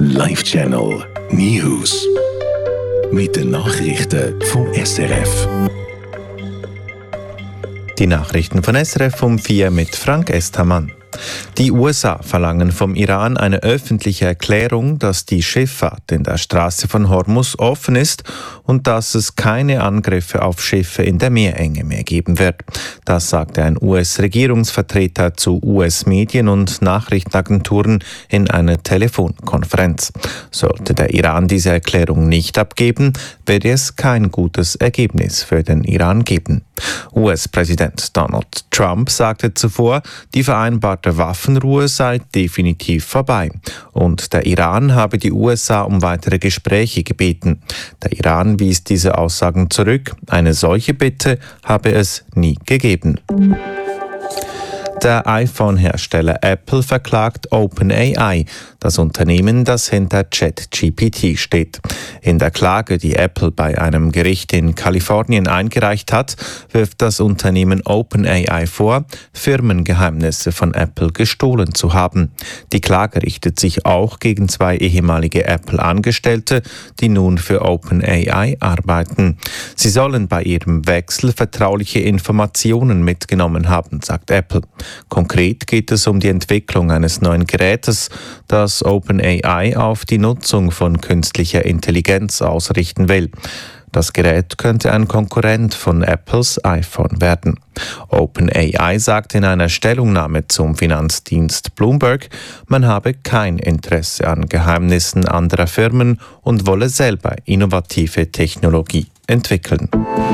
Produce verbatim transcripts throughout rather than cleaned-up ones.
Live Channel News. Mit den Nachrichten vom S R F. Die Nachrichten von S R F um vier mit Frank Estermann. Die U S A verlangen vom Iran eine öffentliche Erklärung, dass die Schifffahrt in der Straße von Hormuz offen ist und dass es keine Angriffe auf Schiffe in der Meerenge mehr geben wird. Das sagte ein U S-Regierungsvertreter zu U S-Medien und Nachrichtenagenturen in einer Telefonkonferenz. Sollte der Iran diese Erklärung nicht abgeben, werde es kein gutes Ergebnis für den Iran geben. U S-Präsident Donald Trump sagte zuvor, die vereinbarte Waffenruhe sei definitiv vorbei und der Iran habe die U S A um weitere Gespräche gebeten. Der Iran wies diese Aussagen zurück. Eine solche Bitte habe es nie gegeben. Der iPhone-Hersteller Apple verklagt OpenAI, das Unternehmen, das hinter ChatGPT steht. In der Klage, die Apple bei einem Gericht in Kalifornien eingereicht hat, wirft das Unternehmen OpenAI vor, Firmengeheimnisse von Apple gestohlen zu haben. Die Klage richtet sich auch gegen zwei ehemalige Apple-Angestellte, die nun für OpenAI arbeiten. Sie sollen bei ihrem Wechsel vertrauliche Informationen mitgenommen haben, sagt Apple. Konkret geht es um die Entwicklung eines neuen Gerätes, das OpenAI auf die Nutzung von künstlicher Intelligenz ausrichten will. Das Gerät könnte ein Konkurrent von Apples iPhone werden. OpenAI sagt in einer Stellungnahme zum Finanzdienst Bloomberg, man habe kein Interesse an Geheimnissen anderer Firmen und wolle selber innovative Technologie entwickeln.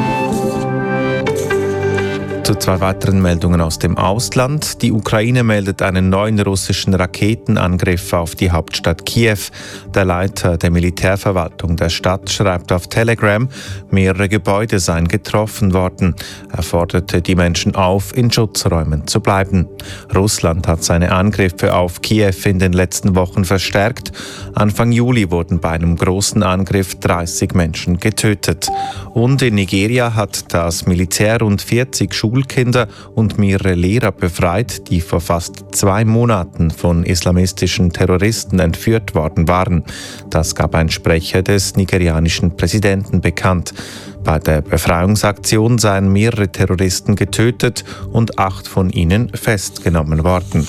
Zu zwei weiteren Meldungen aus dem Ausland. Die Ukraine meldet einen neuen russischen Raketenangriff auf die Hauptstadt Kiew. Der Leiter der Militärverwaltung der Stadt schreibt auf Telegram, mehrere Gebäude seien getroffen worden. Er forderte die Menschen auf, in Schutzräumen zu bleiben. Russland hat seine Angriffe auf Kiew in den letzten Wochen verstärkt. Anfang Juli wurden bei einem großen Angriff dreißig Menschen getötet. Und in Nigeria hat das Militär rund vierzig Schulen Kinder und mehrere Lehrer befreit, die vor fast zwei Monaten von islamistischen Terroristen entführt worden waren. Das gab ein Sprecher des nigerianischen Präsidenten bekannt. Bei der Befreiungsaktion seien mehrere Terroristen getötet und acht von ihnen festgenommen worden.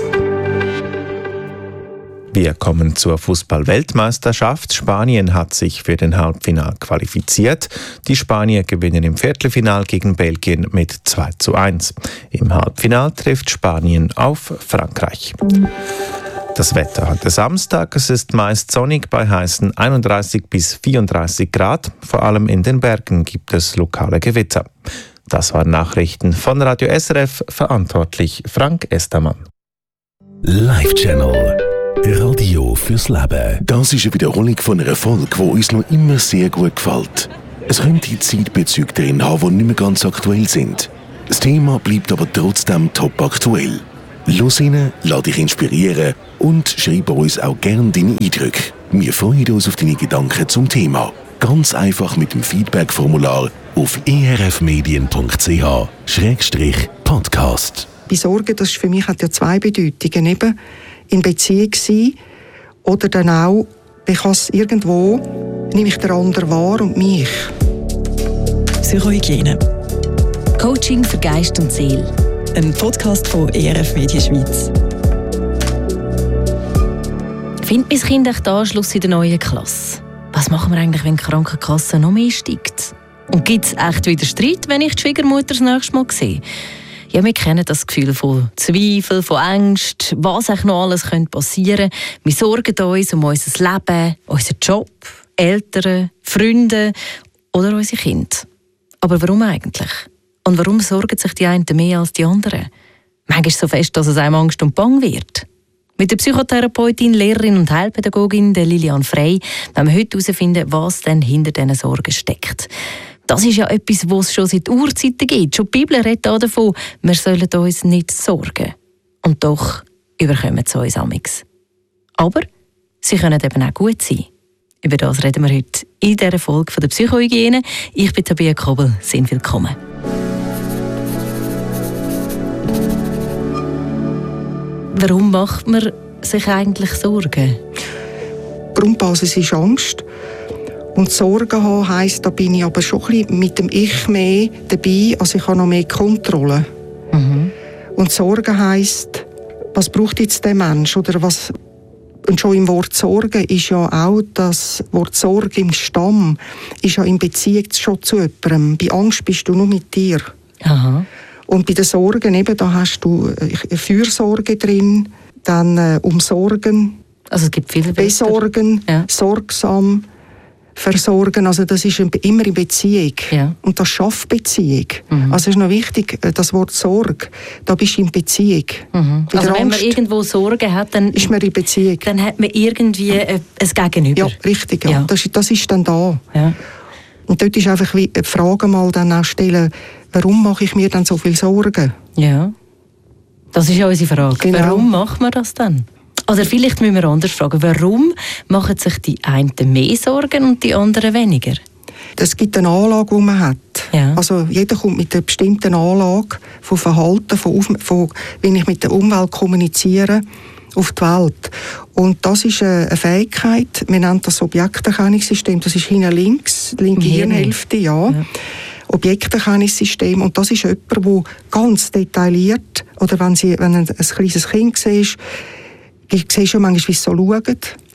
Wir kommen zur Fußball-Weltmeisterschaft. Spanien hat sich für den Halbfinal qualifiziert. Die Spanier gewinnen im Viertelfinal gegen Belgien mit zwei zu eins. Im Halbfinal trifft Spanien auf Frankreich. Das Wetter heute Samstag. Es ist meist sonnig bei heißen einunddreißig bis vierunddreißig Grad. Vor allem in den Bergen gibt es lokale Gewitter. Das waren Nachrichten von Radio S R F, verantwortlich Frank Estermann. Live Channel Radio fürs Leben. Das ist eine Wiederholung von einer Folge, die uns noch immer sehr gut gefällt. Es könnte Zeitbezüge drin haben, die nicht mehr ganz aktuell sind. Das Thema bleibt aber trotzdem top aktuell. Los rein, lass dich inspirieren und schreib uns auch gerne deine Eindrücke. Wir freuen uns auf deine Gedanken zum Thema. Ganz einfach mit dem Feedback-Formular auf e r f medien punkt c h schrägstrich podcast. Bei Sorgen, das für mich hat ja zwei Bedeutungen. Eben in Beziehung sein oder dann auch, ich kann es irgendwo, nehme ich den anderen wahr und mich. Psychohygiene. Coaching für Geist und Seele. Ein Podcast von E R F Medien Schweiz. Findet mein Kind echt den Anschluss in der neuen Klasse? Was machen wir eigentlich, wenn die Krankenkasse noch mehr steigt? Und gibt es echt wieder Streit, wenn ich die Schwiegermutter das nächste Mal sehe? Ja, wir kennen das Gefühl von Zweifel, von Angst, was eigentlich noch alles passieren könnte. Wir sorgen uns um unser Leben, unseren Job, Eltern, Freunde oder unsere Kinder. Aber warum eigentlich? Und warum sorgen sich die einen mehr als die anderen? Manchmal so fest, dass es einem Angst und Bang wird. Mit der Psychotherapeutin, Lehrerin und Heilpädagogin der Lilian Frey wollen wir heute herausfinden, was denn hinter diesen Sorgen steckt. Das ist ja etwas, was es schon seit Urzeiten gibt. Schon die Bibel redet auch davon, wir sollen uns nicht sorgen. Und doch überkommen sie uns amigs. Aber sie können eben auch gut sein. Über das reden wir heute in dieser Folge von der Psychohygiene. Ich bin Tabea Kobel. Sehr willkommen. Warum macht man sich eigentlich Sorgen? Grundbasis ist Angst. Und Sorgen haben heisst, da bin ich aber schon ein bisschen mit dem Ich mehr dabei, also ich habe noch mehr Kontrolle. Mhm. Und Sorgen heisst, was braucht jetzt der Mensch? Oder was, und schon im Wort Sorge ist ja auch das Wort Sorge im Stamm, ist ja in Beziehung schon zu jemandem. Bei Angst bist du nur mit dir. Aha. Und bei den Sorgen eben, da hast du Fürsorge drin, dann äh, umsorgen, also es gibt viele besorgen, ja. sorgsam, versorgen, also das ist immer in Beziehung. Ja. Und das schafft Beziehung. Mhm. Also ist noch wichtig, das Wort Sorge, da bist du in Beziehung. Mhm. Also wenn Angst, man irgendwo Sorgen hat, dann ist man in Beziehung. Dann hat man irgendwie ein Gegenüber. Ja, richtig. Ja. Ja. Das, das ist dann da. Ja. Und dort ist einfach die Frage mal dann auch stellen, warum mache ich mir dann so viel Sorgen? Ja, das ist ja unsere Frage. Genau. Warum macht man das dann? Oder vielleicht müssen wir anders fragen, warum machen sich die einen mehr Sorgen und die anderen weniger? Es gibt eine Anlage, die man hat. Ja. Also jeder kommt mit einer bestimmten Anlage von Verhalten, von, von wie ich mit der Umwelt kommuniziere, auf die Welt. Und das ist eine Fähigkeit, wir nennen das Objekterkennungssystem, das ist hinten links, linke Hirnhälfte, ja. ja. Objekterkennungssystem. Und das ist jemand, der ganz detailliert, oder wenn, sie, wenn ein, ein kleines Kind siehst, ich sehe schon manchmal, wie sie so schauen.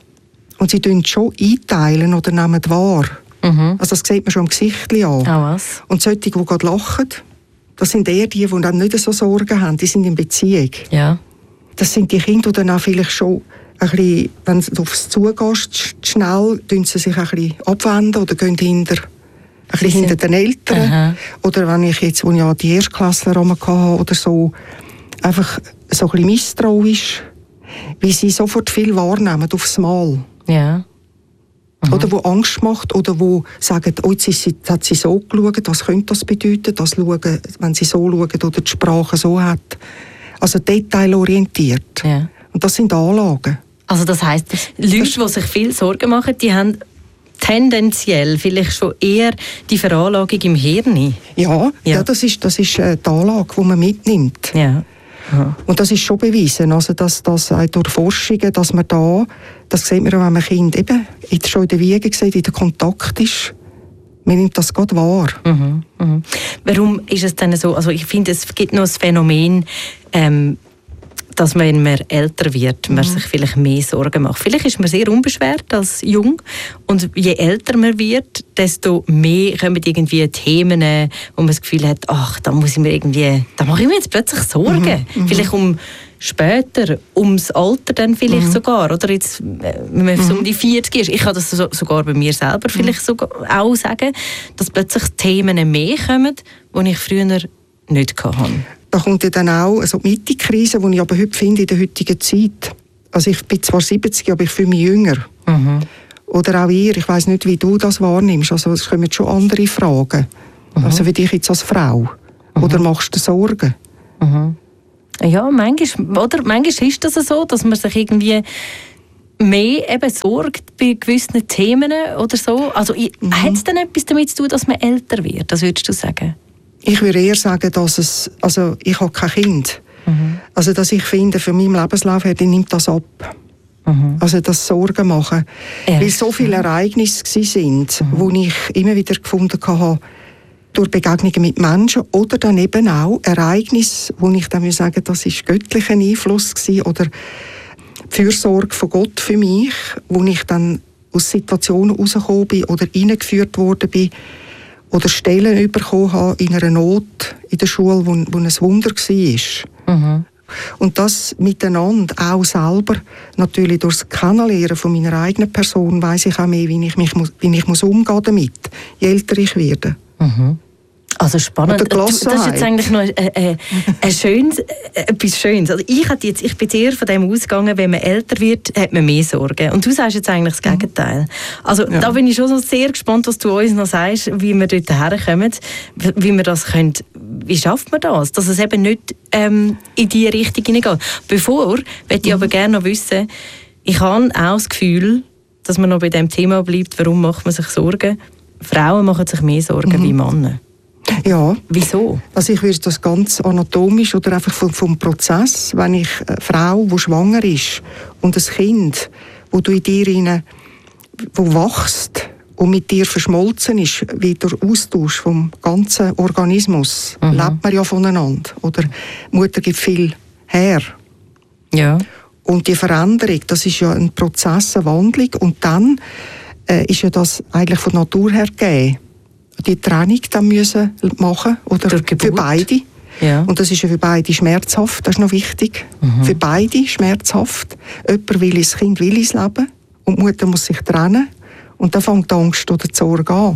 Und sie tun schon einteilen oder nehmen wahr. Mhm. Also das sieht man schon im Gesicht an. Oh, was? Und solche, die gerade lachen, das sind eher die, die dann nicht so Sorgen haben. Die sind in Beziehung. Ja. Das sind die Kinder, die dann auch vielleicht schon ein bisschen, wenn du aufs zugehst, schnell, tun sie sich ein bisschen abwenden oder gehen hinter, ein bisschen hinter den Eltern. Aha. Oder wenn ich jetzt, wo ich ja die Erstklässler hatte oder so, einfach so ein bisschen misstrauisch, wie sie sofort viel wahrnehmen aufs Mal. Ja. Mhm. Oder wo Angst macht, oder wo sagen, oh, jetzt, ist sie, jetzt hat sie so geschaut, was könnte das bedeuten, das schauen, wenn sie so schaut oder die Sprache so hat. Also detailorientiert. Ja. Und das sind Anlagen. Also das heisst, Leute, die sich viel Sorgen machen, die haben tendenziell vielleicht schon eher die Veranlagung im Hirn. Ja, ja. ja das ist, das ist die Anlage, die man mitnimmt. Ja. Aha. Und das ist schon bewiesen, also dass, dass auch durch Forschungen, dass man da, das sieht man auch, wenn man Kind eben schon in der Wiege sieht, in der Kontakt ist, man nimmt das gerade wahr. Mhm, mhm. Warum ist es denn so, also ich finde, es gibt noch ein Phänomen, ähm, dass man, wenn man älter wird, man mhm. sich vielleicht mehr Sorgen macht. Vielleicht ist man sehr unbeschwert als jung und je älter man wird, desto mehr kommen irgendwie Themen, wo man das Gefühl hat, ach, da muss ich mir irgendwie, da mache ich mir jetzt plötzlich Sorgen. Mhm. Vielleicht um später, ums Alter dann vielleicht mhm. sogar, oder jetzt, wenn man mhm. so um die vierzig ist. Ich kann das so, sogar bei mir selber mhm. vielleicht sogar auch sagen, dass plötzlich Themen mehr kommen, die ich früher nicht hatte. Da kommt ja dann auch also die Mitte-Krise, die ich aber heute finde in der heutigen Zeit. Also ich bin zwar siebzig, aber ich fühle mich jünger. Mhm. Oder auch ihr, ich weiss nicht, wie du das wahrnimmst. Also es kommen schon andere Fragen. Mhm. Also wie dich jetzt als Frau. Mhm. Oder machst du dir Sorgen? Mhm. Ja, manchmal, oder? Manchmal ist das so, dass man sich irgendwie mehr eben sorgt bei gewissen Themen oder so. Also mhm. hat es denn etwas damit zu tun, dass man älter wird? Das würdest du sagen? Ich würde eher sagen, dass es, also ich habe kein Kind. Mhm. Also dass ich finde, für meinen Lebenslauf her, nimmt das ab. Mhm. Also das Sorgen machen. Ja. Weil so viele Ereignisse sind, mhm. wo ich immer wieder gefunden habe, durch Begegnungen mit Menschen oder dann eben auch Ereignisse, wo ich dann sagen würde, das war göttlicher Einfluss gewesen, oder die Fürsorge von Gott für mich, wo ich dann aus Situationen rausgekommen bin oder reingeführt worden bin, oder Stellen bekommen habe in einer Not in der Schule, wo, wo ein Wunder war. Mhm. Und das miteinander, auch selber, natürlich durch das Kennenlernen von meiner eigenen Person, weiss ich auch mehr, wie ich, mich, wie ich muss umgehen damit, je älter ich werde. Mhm. Also spannend. Das ist jetzt eigentlich noch ein, ein, ein schönes, etwas Schönes. Also ich, jetzt, ich bin eher von dem ausgegangen, wenn man älter wird, hat man mehr Sorgen. Und du sagst jetzt eigentlich das Gegenteil. Also ja. Da bin ich schon so sehr gespannt, was du uns noch sagst, wie wir dort herkommen, wie wir das können. Wie schafft man das? Dass es eben nicht ähm, in diese Richtung hineingeht. Bevor, möchte ich mhm. aber gerne noch wissen, ich habe auch das Gefühl, dass man noch bei dem Thema bleibt, warum macht man sich Sorgen? Frauen machen sich mehr Sorgen mhm. wie Männer. Ja. Wieso? Also ich würde das ganz anatomisch oder einfach vom, vom Prozess, wenn ich eine Frau, die schwanger ist und ein Kind, wo du in dir rein wo wächst und mit dir verschmolzen ist, wie der Austausch vom ganzen Organismus, mhm. lebt man ja voneinander. Oder die Mutter gibt viel her. Ja. Und die Veränderung, das ist ja ein Prozess, eine Wandlung. Und dann äh, ist ja das eigentlich von Natur her gegeben. Die Trennung dann müssen machen, oder für beide. Ja. Und das ist ja für beide schmerzhaft, das ist noch wichtig. Mhm. Für beide schmerzhaft. Jemand will ins Kind, will ins Leben und die Mutter muss sich trennen. Und dann fängt die Angst oder die Sorge an.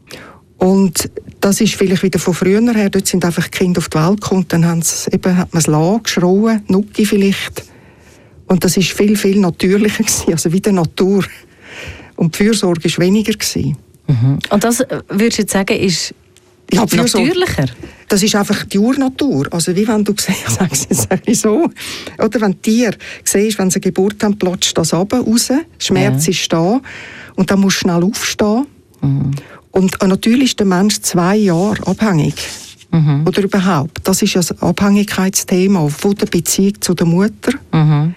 Und das ist vielleicht wieder von früher her, dort sind einfach die Kinder auf die Welt gekommen, dann haben sie eben, hat man es lassen, geschrauen, Nucki vielleicht. Und das ist viel, viel natürlicher gewesen, also wie die Natur. Und die Fürsorge war weniger gewesen. Mhm. Und das, würdest du jetzt sagen, ist ja, natürlicher? Das ist einfach die Urnatur. Also wie wenn du siehst, sag ich so, oder wenn Tier siehst, wenn sie Geburt haben, platscht das runter, raus, Schmerz ja. ist da und dann musst du schnell aufstehen. Mhm. Und natürlich ist der Mensch zwei Jahre abhängig. Mhm. Oder überhaupt. Das ist ja das Abhängigkeitsthema von der Beziehung zu der Mutter. Mhm.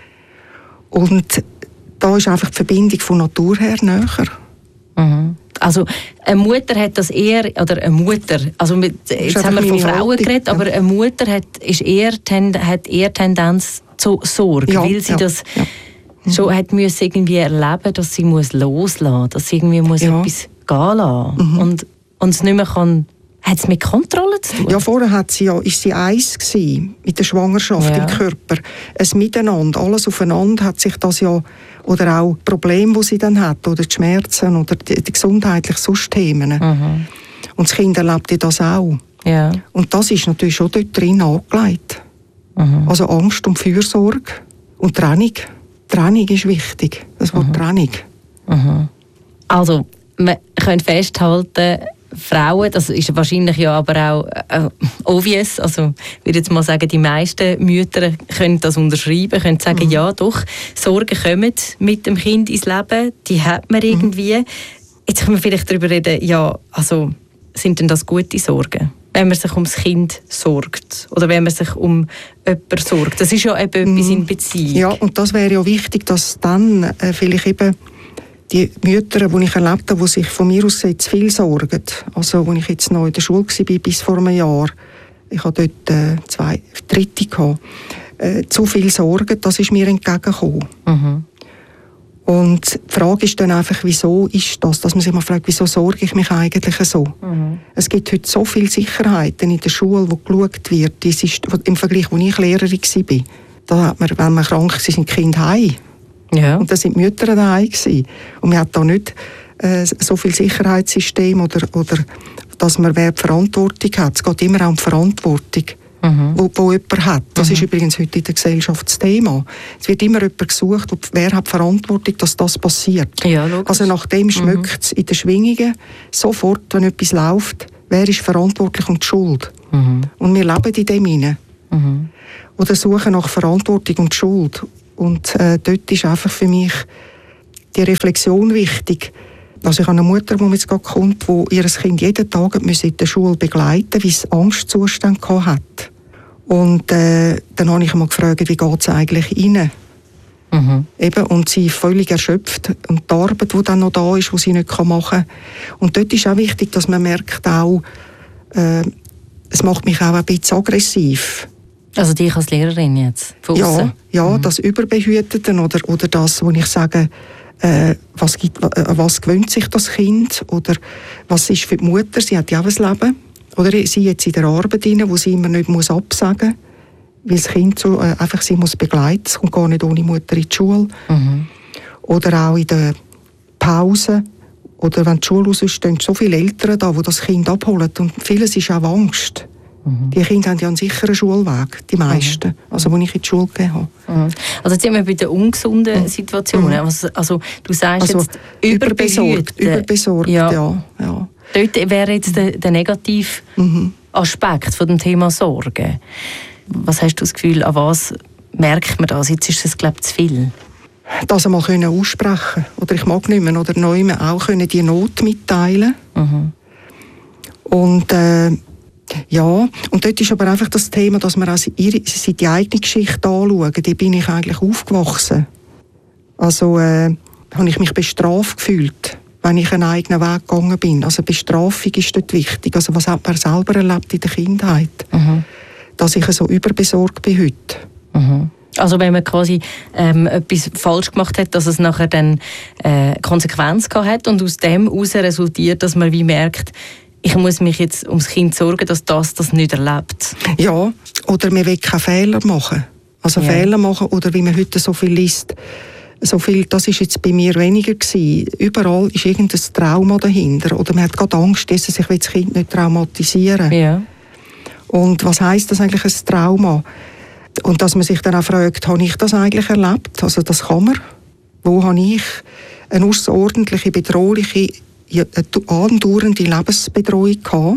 Und da ist einfach die Verbindung von Natur her näher. Mhm. Also eine Mutter hat das eher, oder eine Mutter, also mit, jetzt haben wir von Frauen Haltung, geredet, ja. aber eine Mutter hat, ist eher, hat eher Tendenz zu Sorge, ja, weil sie ja, das ja. Mhm. schon hat müssen irgendwie erleben, dass sie muss loslassen, dass sie irgendwie muss ja. etwas gehen lassen mhm. und, und es nicht mehr kann. Hat es mit Kontrolle zu tun? Ja, vorher hat sie ja, ist sie eins gewesen, mit der Schwangerschaft ja. im Körper. Ein Miteinander, alles aufeinander hat sich das ja, oder auch Probleme, die sie dann hat, oder die Schmerzen, oder die, die gesundheitlichen sonst Themen. Mhm. Und das Kind erlebt das auch. Ja. Und das ist natürlich schon dort drin angelegt. Mhm. Also Angst und Fürsorge und Trennung. Trennung ist wichtig, das Wort mhm. Trennung. Mhm. Also, wir können festhalten, Frauen, das ist wahrscheinlich ja aber auch äh, obvious, also ich würde jetzt mal sagen, die meisten Mütter können das unterschreiben, können sagen, mhm. ja doch, Sorgen kommen mit dem Kind ins Leben, die hat man irgendwie. Mhm. Jetzt können wir vielleicht darüber reden, ja, also sind denn das gute Sorgen? Wenn man sich ums Kind sorgt oder wenn man sich um jemanden sorgt. Das ist ja eben etwas in Beziehung. Ja, und das wäre ja wichtig, dass dann äh, vielleicht eben die Mütter, die ich erlebt habe, die sich von mir aus zu viel sorgen. Also, als ich jetzt noch in der Schule war, bis vor einem Jahr, ich hatte dort äh, zwei Dritte gehabt, äh, zu viel Sorgen, das ist mir entgegengekommen. Mhm. Und die Frage ist dann einfach, wieso ist das? Dass man sich mal fragt, wieso sorge ich mich eigentlich so? Mhm. Es gibt heute so viele Sicherheiten in der Schule, wo geschaut wird. Das ist, im Vergleich, als ich Lehrerin war, da hat man, wenn man krank war, sind die Kinder heim. Ja. Und da sind die Mütter daheim gewesen. Und man hat da nicht äh, so viel Sicherheitssystem oder, oder dass man wer die Verantwortung hat. Es geht immer auch um die Verantwortung, mhm. wo, wo jemand hat. Das mhm. ist übrigens heute in der Gesellschaft das Thema. Es wird immer jemand gesucht, wer hat die Verantwortung, dass das passiert. Ja, also nach dem schmeckt es mhm. in den Schwingungen sofort, wenn etwas läuft, wer ist verantwortlich und die Schuld. Mhm. Und wir leben in dem hinein. Mhm. Oder suchen nach Verantwortung und Schuld. Und äh, dort ist einfach für mich die Reflexion wichtig. Also ich habe eine Mutter, die jetzt gerade kommt, die ihr Kind jeden Tag in der Schule begleiten musste, weil es Angstzustände hat. Und äh, dann habe ich mal gefragt, wie geht es eigentlich rein? Mhm. Eben, und sie ist völlig erschöpft. Und die Arbeit, die dann noch da ist, die sie nicht machen kann. Und dort ist auch wichtig, dass man merkt auch, äh, es macht mich auch ein bisschen aggressiv. Also dich als Lehrerin jetzt? Von ja, ja mhm. das Überbehütete oder, oder das, wo ich sage, äh, was, gibt, äh, was gewöhnt sich das Kind oder was ist für die Mutter, sie hat ja auch ein Leben. Oder sie jetzt in der Arbeit rein, wo sie immer nicht muss absagen muss, weil das Kind so, äh, einfach sie muss begleiten, es kommt gar nicht ohne Mutter in die Schule. Mhm. Oder auch in der Pause oder wenn die Schule raus ist, stehen so viele Eltern da, die das Kind abholen und vieles ist auch Angst. Mhm. Die Kinder haben ja einen sicheren Schulweg, die meisten, mhm. also wo ich in die Schule gegeben habe. Mhm. Also jetzt sind wir bei den ungesunden mhm. Situationen. Also, also du sagst also, jetzt überbesorgt, überbesorgt, ja. ja, ja. Dort wäre jetzt der, der negative mhm. Aspekt von dem Thema Sorge. Was hast du das Gefühl, an was merkt man das? Jetzt ist es, glaube ich, zu viel. Das einmal können aussprechen oder ich mag nicht mehr oder neu auch können die Not mitteilen. Mhm. Und äh, ja, und dort ist aber einfach das Thema, dass man also ihre, die eigene Geschichte anschauen. Da bin ich eigentlich aufgewachsen. Also, äh, habe ich mich bestraft gefühlt, wenn ich einen eigenen Weg gegangen bin. Also Bestrafung ist dort wichtig. Also was hat man selber erlebt in der Kindheit? Mhm. Dass ich so überbesorgt bin heute. Mhm. Also wenn man quasi ähm, etwas falsch gemacht hat, dass es nachher dann äh, Konsequenz gehabt hat und aus dem heraus resultiert, dass man wie merkt, ich muss mich jetzt ums Kind sorgen, dass das das nicht erlebt. Ja, oder man will keine Fehler machen. Also ja. Fehler machen, oder wie man heute so viel liest, so viel, das ist jetzt bei mir weniger gewesen. Überall ist irgendein Trauma dahinter. Oder man hat gerade Angst, dass ich das Kind nicht traumatisieren. Ja. Und was heisst das eigentlich, ein Trauma? Und dass man sich dann auch fragt, habe ich das eigentlich erlebt? Also das kann man. Wo habe ich eine außerordentliche, bedrohliche, andauernde Lebensbedrohung gehabt?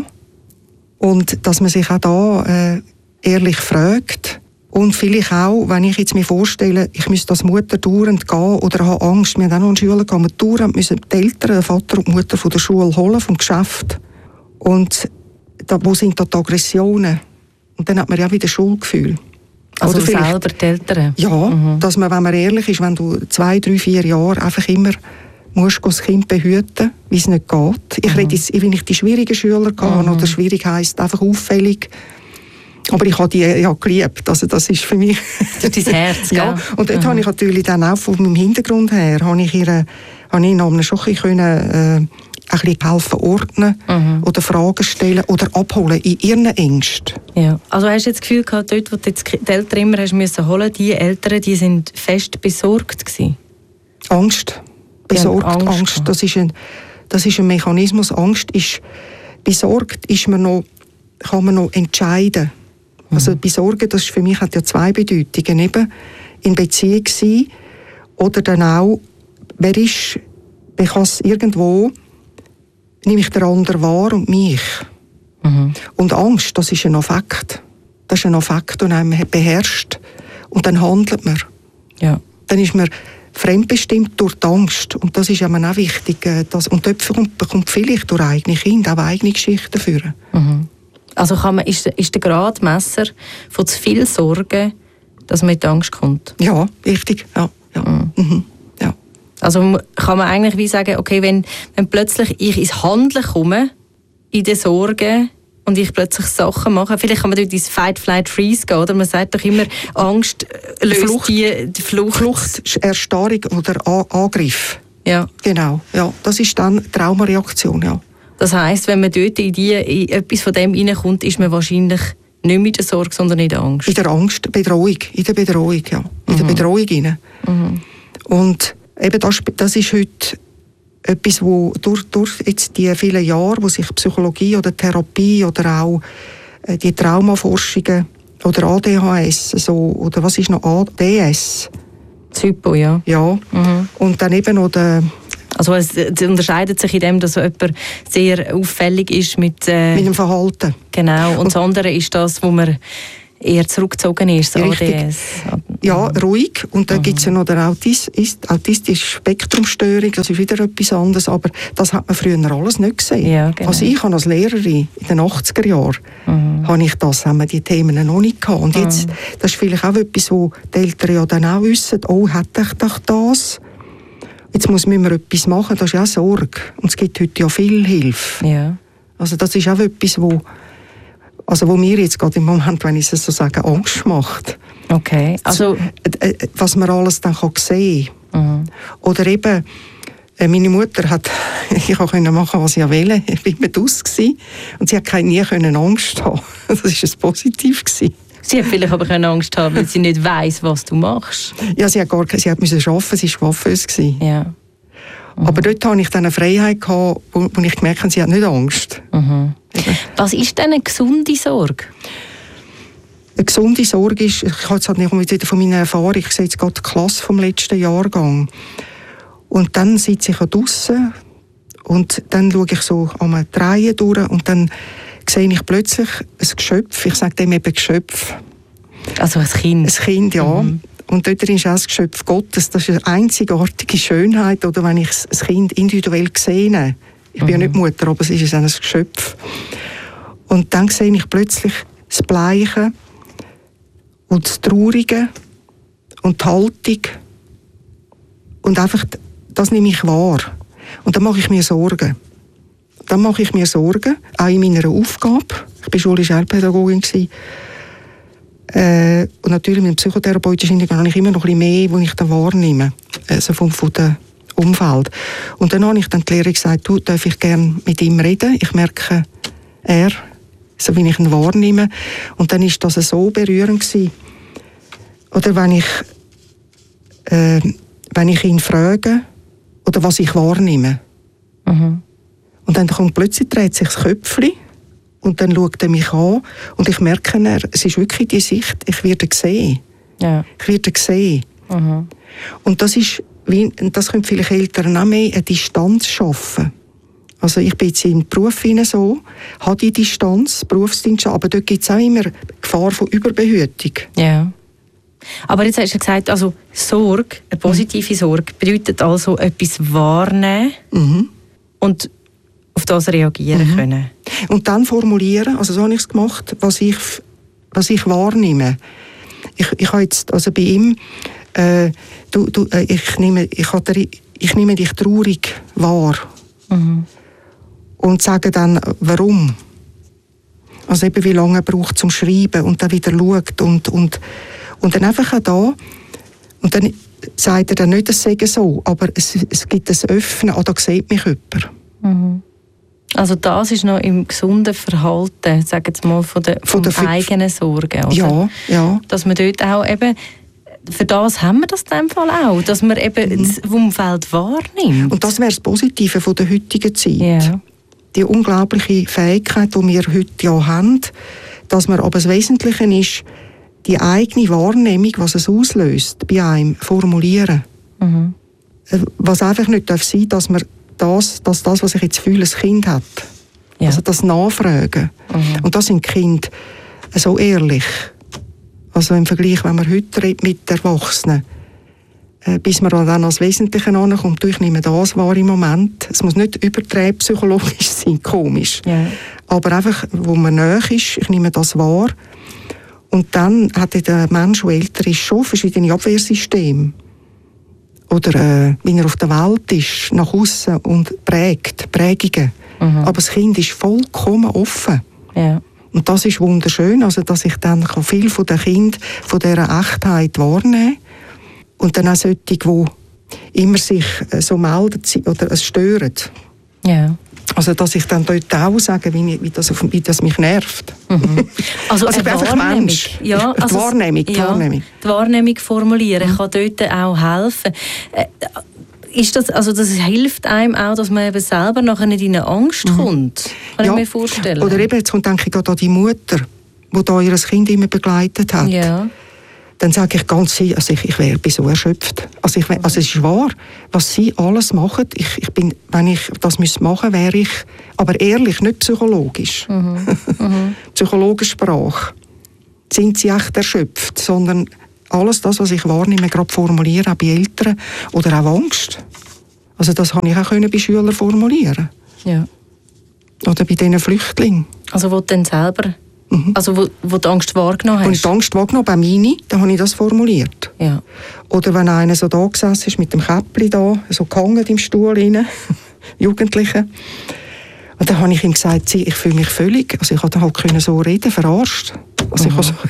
Und dass man sich auch da äh, ehrlich fragt. Und vielleicht auch, wenn ich jetzt mir vorstelle, ich müsste als Mutter dauernd gehen oder habe Angst, wir haben auch noch in die Schule gegangen, dauernd müssen die Eltern, der Vater und die Mutter von der Schule holen, vom Geschäft. Und da, wo sind da die Aggressionen? Und dann hat man ja wieder Schuldgefühl. Also oder selber die Eltern? Ja, mhm. dass man, wenn man ehrlich ist, wenn du zwei, drei, vier Jahre einfach immer musst das Kind behüten, wie es nicht geht. Ich mhm. rede jetzt, wenn ich die schwierigen Schüler hatte, mhm. oder schwierig heisst einfach auffällig. Aber ich habe die ja geliebt. Also das ist für mich... Das ist dein Herz, gell? Ja, und dort mhm. habe ich natürlich dann auch von meinem Hintergrund her, habe ich ihr, habe ich ihnen schon ein bisschen, äh, ein bisschen helfen ordnen mhm. oder Fragen stellen oder abholen in ihren Ängsten. Ja. Also hast du jetzt das Gefühl gehabt, dort, wo du jetzt die Eltern immer hast müssen holen, die Eltern, die sind fest besorgt gewesen? Angst. Besorgt, Angst. Angst. Das ist ein, das ist ein Mechanismus. Angst ist, besorgt ist man noch, kann man noch entscheiden. Also besorgen, das ist für mich hat ja zwei Bedeutungen. Eben in Beziehung sein oder dann auch, wer ist, wer kann es irgendwo, nehme ich den anderen wahr und mich. Mhm. Und Angst, das ist ein Affekt. Das ist ein Affekt, den einem beherrscht. Und dann handelt man. Ja. Dann ist man fremdbestimmt durch die Angst. Und das ist ja auch wichtig. Dass, und dort bekommt vielleicht durch eigene Kinder auch eigene Geschichten führen. Mhm. Also kann man, ist, ist der Gradmesser von zu viel Sorgen, dass man in die Angst kommt? Ja, richtig. Ja, ja. Mhm. Mhm. Ja. Also kann man eigentlich wie sagen, okay, wenn, wenn plötzlich ich ins Handeln komme, in den Sorgen, und ich plötzlich Sachen mache, vielleicht kann man dort ins Fight, Flight, Freeze gehen, oder? Man sagt doch immer, Angst löst Flucht, die, die Flucht. Flucht, Erstarrung oder A- Angriff. Ja. Genau, ja. Das ist dann Traumareaktion, ja. Das heisst, wenn man dort in, die, in etwas von dem reinkommt, ist man wahrscheinlich nicht mit der Sorge, sondern in der Angst. In der Angst, Bedrohung, in der Bedrohung, ja. In mhm. der Bedrohung rein. Mhm. Und eben das, das ist heute etwas, wo durch, durch jetzt die vielen Jahre, wo sich Psychologie oder Therapie oder auch äh, die Traumaforschungen oder A D H S, so, oder was ist noch A D S? Zypo, ja. Ja, mhm. Und dann eben noch der... Also es unterscheidet sich in dem, dass jemand sehr auffällig ist mit... Äh, mit dem Verhalten. Genau, und, und das andere ist das, wo man eher zurückgezogen ist, das A D S. Ja, ruhig. Und dann mhm. gibt es ja noch die Autis- autistische Spektrumstörung, das ist wieder etwas anderes, aber das hat man früher alles nicht gesehen. Ja, genau. Also ich habe als Lehrerin in den achtziger Jahren, mhm. habe ich das, haben wir die Themen noch nicht gehabt. Und jetzt, mhm. das ist vielleicht auch etwas, wo die Eltern ja dann auch wissen, oh, hätte ich doch das? Jetzt muss man etwas machen, das ist ja auch Sorge. Und es gibt heute ja viel Hilfe. Ja. Also das ist auch etwas, wo, also wo mir jetzt gerade im Moment, wenn ich es so sage, Angst macht. Okay. Also was man alles dann kann sehen kann. Mhm. Oder eben, meine Mutter hat, ich konnte machen, was ich wollte. Ich war immer draus und sie hat nie Angst haben. Das war ein Positiv. Sie hat vielleicht aber keine Angst haben, weil sie nicht weiss, was du machst. Ja, sie hat gar sie hat müssen arbeiten, sie war coiffeuse. Ja. Mhm. Aber dort hatte ich dann eine Freiheit gehabt, wo, wo ich gemerkt habe, sie hat nicht Angst. Mhm. Was ist denn eine gesunde Sorge? Eine gesunde Sorge ist, ich habe jetzt halt nicht wieder von meiner Erfahrung, ich sehe jetzt gerade die Klasse vom letzten Jahrgang. Und dann sitze ich draussen und dann schaue ich so an die Reihe durch und dann sehe ich plötzlich ein Geschöpf, ich sage dem eben Geschöpf. Also ein Kind? Ein Kind, ja. Mhm. Und dort ist auch das Geschöpf Gottes. Das ist eine einzigartige Schönheit, oder wenn ich das Kind individuell sehe. Ich bin mhm. ja nicht Mutter, aber es ist ein Geschöpf. Und dann sehe ich plötzlich das Bleiche und das Traurige und die Haltung und einfach das nehme ich wahr. Und dann mache ich mir Sorgen. Dann mache ich mir Sorgen, auch in meiner Aufgabe. Ich war schulische Heilpädagogin. Äh, und natürlich mit dem psychotherapeutischen Hintergrund habe ich immer noch ein bisschen mehr, wo ich da wahrnehme, also vom, von dem Umfeld. Und dann habe ich dann die Lehrerin gesagt, du, darf ich gerne mit ihm reden? Ich merke, er, so wie ich ihn wahrnehme. Und dann war das so berührend gewesen. Oder wenn ich, äh, wenn ich ihn frage, oder was ich wahrnehme. Mhm. Und dann kommt plötzlich, dreht sich das Köpfchen und dann schaut er mich an und ich merke, er, es ist wirklich die Sicht, ich werde gesehen. Ja. Ich werde gesehen. Mhm. Und das ist, wie, das können vielleicht Eltern auch mehr, eine Distanz schaffen. Also ich bin jetzt im Beruf hinein so, habe die Distanz, Berufsdienst, aber dort gibt es auch immer Gefahr von Überbehütung. Ja. Aber jetzt hast du gesagt, also Sorge, eine positive Sorge, bedeutet also etwas wahrnehmen mhm. und auf das reagieren mhm. können. Und dann formulieren, also so habe ich es gemacht, was ich, was ich wahrnehme. Ich, ich habe jetzt, also bei ihm, äh, du, du, äh, ich, nehme, ich, hatte, ich nehme dich traurig wahr. Mhm. Und sage dann, warum. Also eben, wie lange er braucht zum Schreiben und dann wieder schaut und, und, und dann einfach auch da. Und dann sagt er dann nicht, es sei so, aber es, es gibt ein Öffnen, ah, da sieht mich jemand. Mhm. Also das ist noch im gesunden Verhalten, sagen wir mal, von der, von der eigenen Sorge, oder? Ja, ja. Dass man dort auch eben, für das haben wir das in dem Fall auch, dass man eben mhm. das Umfeld wahrnimmt. Und das wäre das Positive von der heutigen Zeit. Ja. Die unglaubliche Fähigkeit, die wir heute ja haben, dass man, aber das Wesentliche ist, die eigene Wahrnehmung, was es auslöst, bei einem formulieren. Mhm. Was einfach nicht darf sein, dass man das, dass das, was ich jetzt fühle, ein Kind hat. Ja. Also das Nachfragen. Mhm. Und das sind Kinder so ehrlich. Also im Vergleich, wenn man heute redet mit Erwachsenen, äh, bis man dann als Wesentliche ankommt, ich nehme das wahr im Moment. Es muss nicht übertrieben psychologisch sein, komisch. Ja. Aber einfach, wo man nahe ist, ich nehme das wahr. Und dann hat der Mensch, der älter ist, schon verschiedene Abwehrsysteme. Oder äh, wie er auf der Welt ist, nach außen und prägt, Prägungen. Mhm. Aber das Kind ist vollkommen offen. Ja. Und das ist wunderschön, also dass ich dann viel von den Kindern, von dieser Echtheit wahrnehmen kann. Und dann auch solche, die immer sich so melden oder es stören. Ja. Also dass ich dann dort auch sage, wie, wie, das, wie das mich nervt. Mhm. Also, also ich bin einfach Mensch. Ja, also die Wahrnehmung. Die, ja, Wahrnehmung. die Wahrnehmung formulieren mhm. kann dort auch helfen. Äh, ist das, also das hilft einem auch, dass man eben selber nachher nicht in eine Angst mhm. kommt? Kann ja. ich mir vorstellen. Oder eben, jetzt kommt, denke ich, gerade an die Mutter, die da ihr Kind immer begleitet hat. Ja. Dann sage ich ganz sicher, also ich, ich wäre so erschöpft. Also, ich, also es ist wahr, was sie alles machen. Ich, ich bin, wenn ich das machen müsste, wäre ich, aber ehrlich, nicht psychologisch. Mhm. Mhm. Psychologischsprache. Sind sie echt erschöpft, sondern alles das, was ich wahrnehme, gerade formulieren, auch bei Eltern oder auch Angst. Also das habe ich auch bei Schülern formulieren. Ja. Oder bei diesen Flüchtlingen. Also wo du dann selber... Also wo, wo du Angst wahrgenommen hast? Als ich die Angst wahrgenommen habe, bei Mini, dann habe ich das formuliert. Ja. Oder wenn einer so da gesessen ist, mit dem Käppli da, so gehangen im Stuhl rein, Jugendliche. Und dann habe ich ihm gesagt, ich fühle mich völlig, also ich konnte halt so reden, verarscht. Also ich so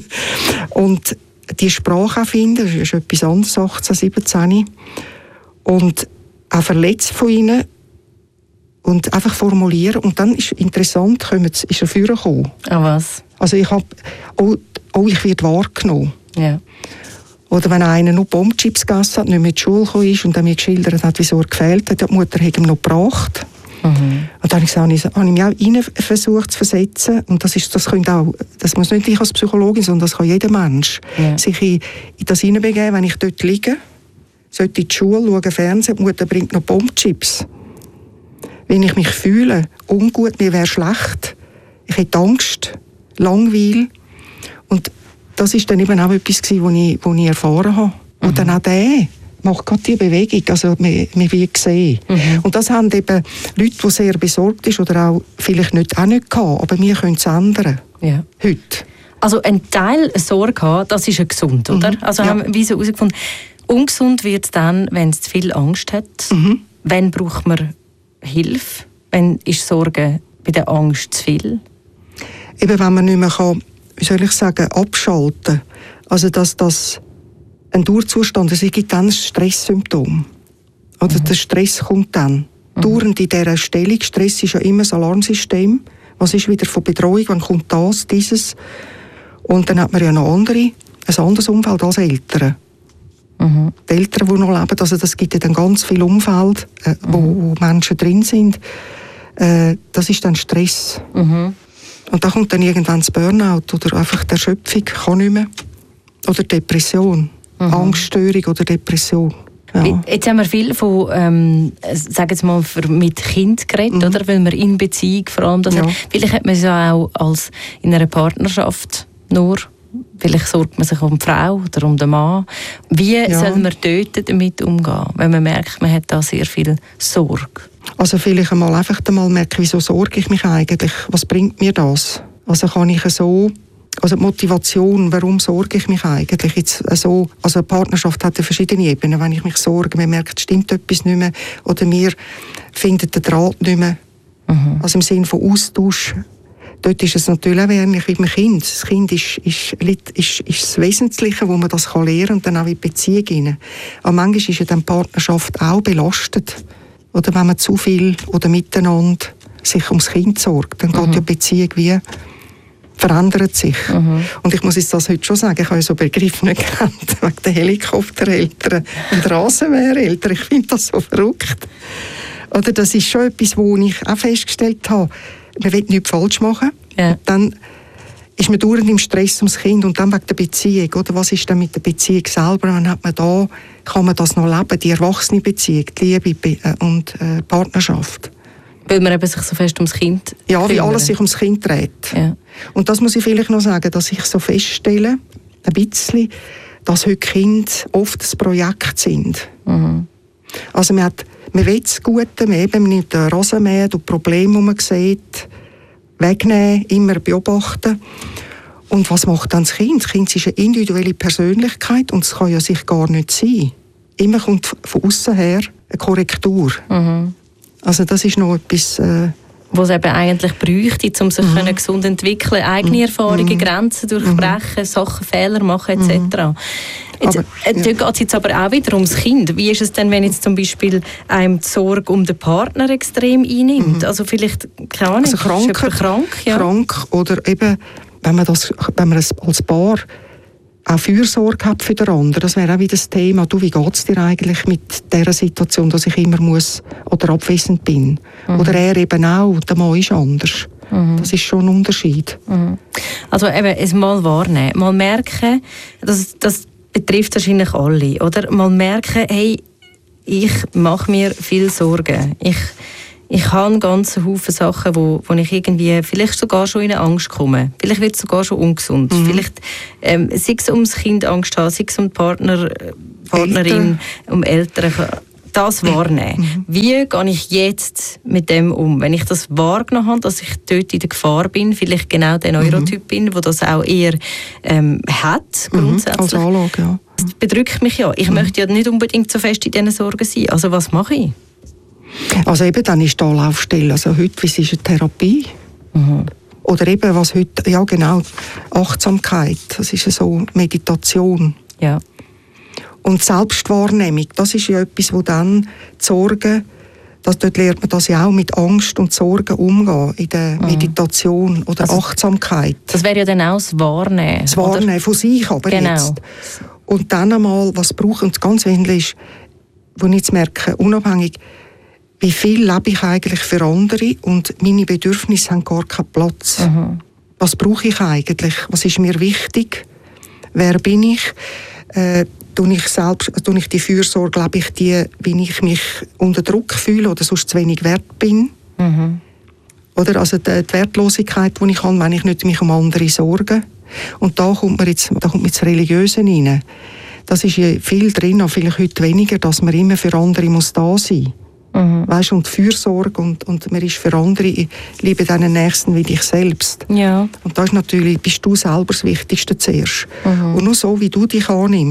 und die Sprache auch finden, das ist etwas anderes, achtzehn, siebzehn. Und auch verletzt von ihnen. Und einfach formulieren. Und dann ist interessant, ist er vorgekommen. Ah, was? Also ich habe, oh, oh, ich werde wahrgenommen. Ja. Oder wenn einer nur Bombchips gegessen hat, nicht mehr in die Schule gekommen ist und dann mir geschildert hat, wieso er gefehlt hat, die Mutter hat ihm noch gebracht. Mhm. Und dann habe ich, gesagt, habe ich mich auch rein versucht zu versetzen. Und das, ist, das, könnte auch, das muss nicht ich als Psychologin, sondern das kann jeder Mensch ja. sich in, in das hineinbegeben, wenn ich dort liege, sollte in die Schule, schaue Fernsehen, die Mutter bringt noch Bombchips. Wenn ich mich fühle, ungut, mir wäre schlecht, ich hätte Angst, Langweil. Und das war dann eben auch etwas, was ich, was ich erfahren habe. Mhm. Und dann auch der macht gerade die Bewegung, also wir, wir wird gesehen. Mhm. Und das haben eben Leute, die sehr besorgt sind oder auch vielleicht nicht, auch nicht gehabt, aber wir können es ändern. Ja. Heute. Also ein Teil Sorge haben, das ist ja gesund, oder? Mhm. Also ja. haben wir so herausgefunden. Ungesund wird es dann, wenn es zu viel Angst hat. Mhm. Wann braucht man Hilfe? Wann ist Sorge bei der Angst zu viel? Eben, wenn man nicht mehr kann, wie soll ich sagen, abschalten. Also, dass das ein Dauerzustand ist, es gibt dann ein Stresssymptom. Oder mhm. der Stress kommt dann. Mhm. Dauernd in dieser Stellung. Stress ist ja immer ein Alarmsystem. Was ist wieder von Bedrohung? Wann kommt das, dieses? Und dann hat man ja noch andere, ein anderes Umfeld als Eltern. Mhm. Die Eltern, die noch leben, also das gibt ja dann ganz viel Umfeld, äh, mhm. wo, wo Menschen drin sind. Äh, das ist dann Stress. Mhm. Und da kommt dann irgendwann das Burnout oder einfach die Erschöpfung, kann nicht mehr. Oder Depression, mhm. Angststörung oder Depression. Ja. Jetzt haben wir viel von, ähm, sagen wir mal, mit Kind geredet, mhm. oder? Weil man in Beziehung vor allem das ja. hat. Vielleicht hat man es ja auch als in einer Partnerschaft nur. Vielleicht sorgt man sich um die Frau oder um den Mann. Wie ja. soll man dort damit umgehen, wenn man merkt, man hat da sehr viel Sorge? Also vielleicht einmal einfach einmal merken, wieso sorge ich mich eigentlich? Was bringt mir das? Also kann ich so, also die Motivation, warum sorge ich mich eigentlich? Jetzt so, also eine Partnerschaft hat ja verschiedene Ebenen. Wenn ich mich sorge, man merkt, stimmt etwas nicht mehr oder wir finden den Draht nicht mehr. Mhm. Also im Sinne von Austausch. Dort ist es natürlich auch ähnlich wie beim Kind. Das Kind ist, ist, ist, ist das Wesentliche, wo man das lernen kann und dann auch in die Beziehung hinein. Aber manchmal ist ja dann die Partnerschaft auch belastet. Oder wenn man zu viel oder miteinander sich ums Kind sorgt, dann mhm. geht ja die Beziehung wie verändert sich. Mhm. Und ich muss jetzt das heute schon sagen, ich habe so Begriffe nicht gekannt, wegen der Helikoptereltern und Rasenmähereltern. Ich finde das so verrückt. Oder das ist schon etwas, wo ich auch festgestellt habe, man will nichts falsch machen. Ja. Dann ist man dauernd im Stress ums Kind und dann wegen der Beziehung. Oder was ist dann mit der Beziehung selber? Dann hat man da, kann man das noch leben, die erwachsene Beziehung, die Liebe und äh, Partnerschaft. Weil man eben sich so fest ums Kind Ja, kümmern. Wie alles sich ums Kind dreht. Ja. Und das muss ich vielleicht noch sagen, dass ich so feststelle, ein bisschen, dass heute Kinder oft ein Projekt sind. Mhm. Also man hat Man will das Gute, man eben nicht den Rasenmähen, die Probleme, die man sieht, wegnehmen, immer beobachten. Und was macht dann das Kind? Das Kind ist eine individuelle Persönlichkeit und es kann ja sich gar nicht sein. Immer kommt von außen her eine Korrektur. Mhm. Also das ist noch etwas... Äh, was es eben eigentlich bräuchte, um sich mhm. gesund zu entwickeln, eigene Erfahrungen, mhm. Grenzen durchbrechen, mhm. Sachen, Fehler machen et cetera. Jetzt, aber, ja. geht es jetzt aber auch wieder ums Kind. Wie ist es denn, wenn jetzt zum Beispiel einem die Sorge um den Partner extrem einnimmt? Mhm. Also vielleicht, keine Ahnung, also krank, ist jemand krank? Ja. Krank oder eben, wenn man, das, wenn man als Paar auch Fürsorge hat für den anderen. Das wäre auch wieder das Thema. Du, wie geht es dir eigentlich mit dieser Situation, dass ich immer muss oder abwesend bin? Mhm. Oder er eben auch, der Mann ist anders. Mhm. Das ist schon ein Unterschied. Mhm. Also eben, es mal wahrnehmen, mal merken, das, das betrifft wahrscheinlich alle, oder? Mal merken, hey, ich mache mir viel Sorgen. Ich Ich habe einen ganzen Haufen Sachen, wo, wo ich irgendwie vielleicht sogar schon in eine Angst komme. Vielleicht wird es sogar schon ungesund. Mhm. Vielleicht ähm, sei es ums Kind Angst haben, sei es um die Partner, Partnerin, Eltern. um Eltern. Das wahrnehmen. Mhm. Wie gehe ich jetzt mit dem um? Wenn ich das wahrgenommen habe, dass ich dort in der Gefahr bin, vielleicht genau der Neurotyp mhm. bin, der das auch eher ähm, hat, grundsätzlich. Mhm. Als Anlage, ja. Das bedrückt mich ja. Ich mhm. möchte ja nicht unbedingt so fest in diesen Sorgen sein. Also was mache ich? Also eben, dann ist da Laufstelle. Also heute, wie ist eine Therapie? Mhm. Oder eben, was heute, ja genau, Achtsamkeit, das ist so Meditation. Ja. Und Selbstwahrnehmung, das ist ja etwas, wo dann die Sorgen, das, dort lernt man das ja auch mit Angst und Sorgen umgehen, in der mhm. Meditation oder also, Achtsamkeit. Das wäre ja dann auch das Wahrnehmen. Das Wahrnehmen oder? Von sich aber genau. jetzt. Und dann einmal, was braucht, und das ganz wesentlich ist, wo ich jetzt merke, unabhängig, wie viel lebe ich eigentlich für andere und meine Bedürfnisse haben gar keinen Platz. Mhm. Was brauche ich eigentlich? Was ist mir wichtig? Wer bin ich? Äh, tue ich selbst, tue ich die Fürsorge, lebe ich die, wie ich mich unter Druck fühle oder sonst zu wenig wert bin? Mhm. Oder also die, die Wertlosigkeit, die ich habe, wenn ich nicht mich um andere sorge. Und da kommt mir jetzt, da kommt mir das Religiöse rein. Das ist ja viel drin, aber vielleicht heute weniger, dass man immer für andere muss da sein muss. Mhm. Weißt, und Fürsorge und, und man ist für andere, ich liebe deinen Nächsten wie dich selbst. Ja. Und da ist natürlich, bist du selber das Wichtigste zuerst. Mhm. Und nur so, wie du dich annimmst,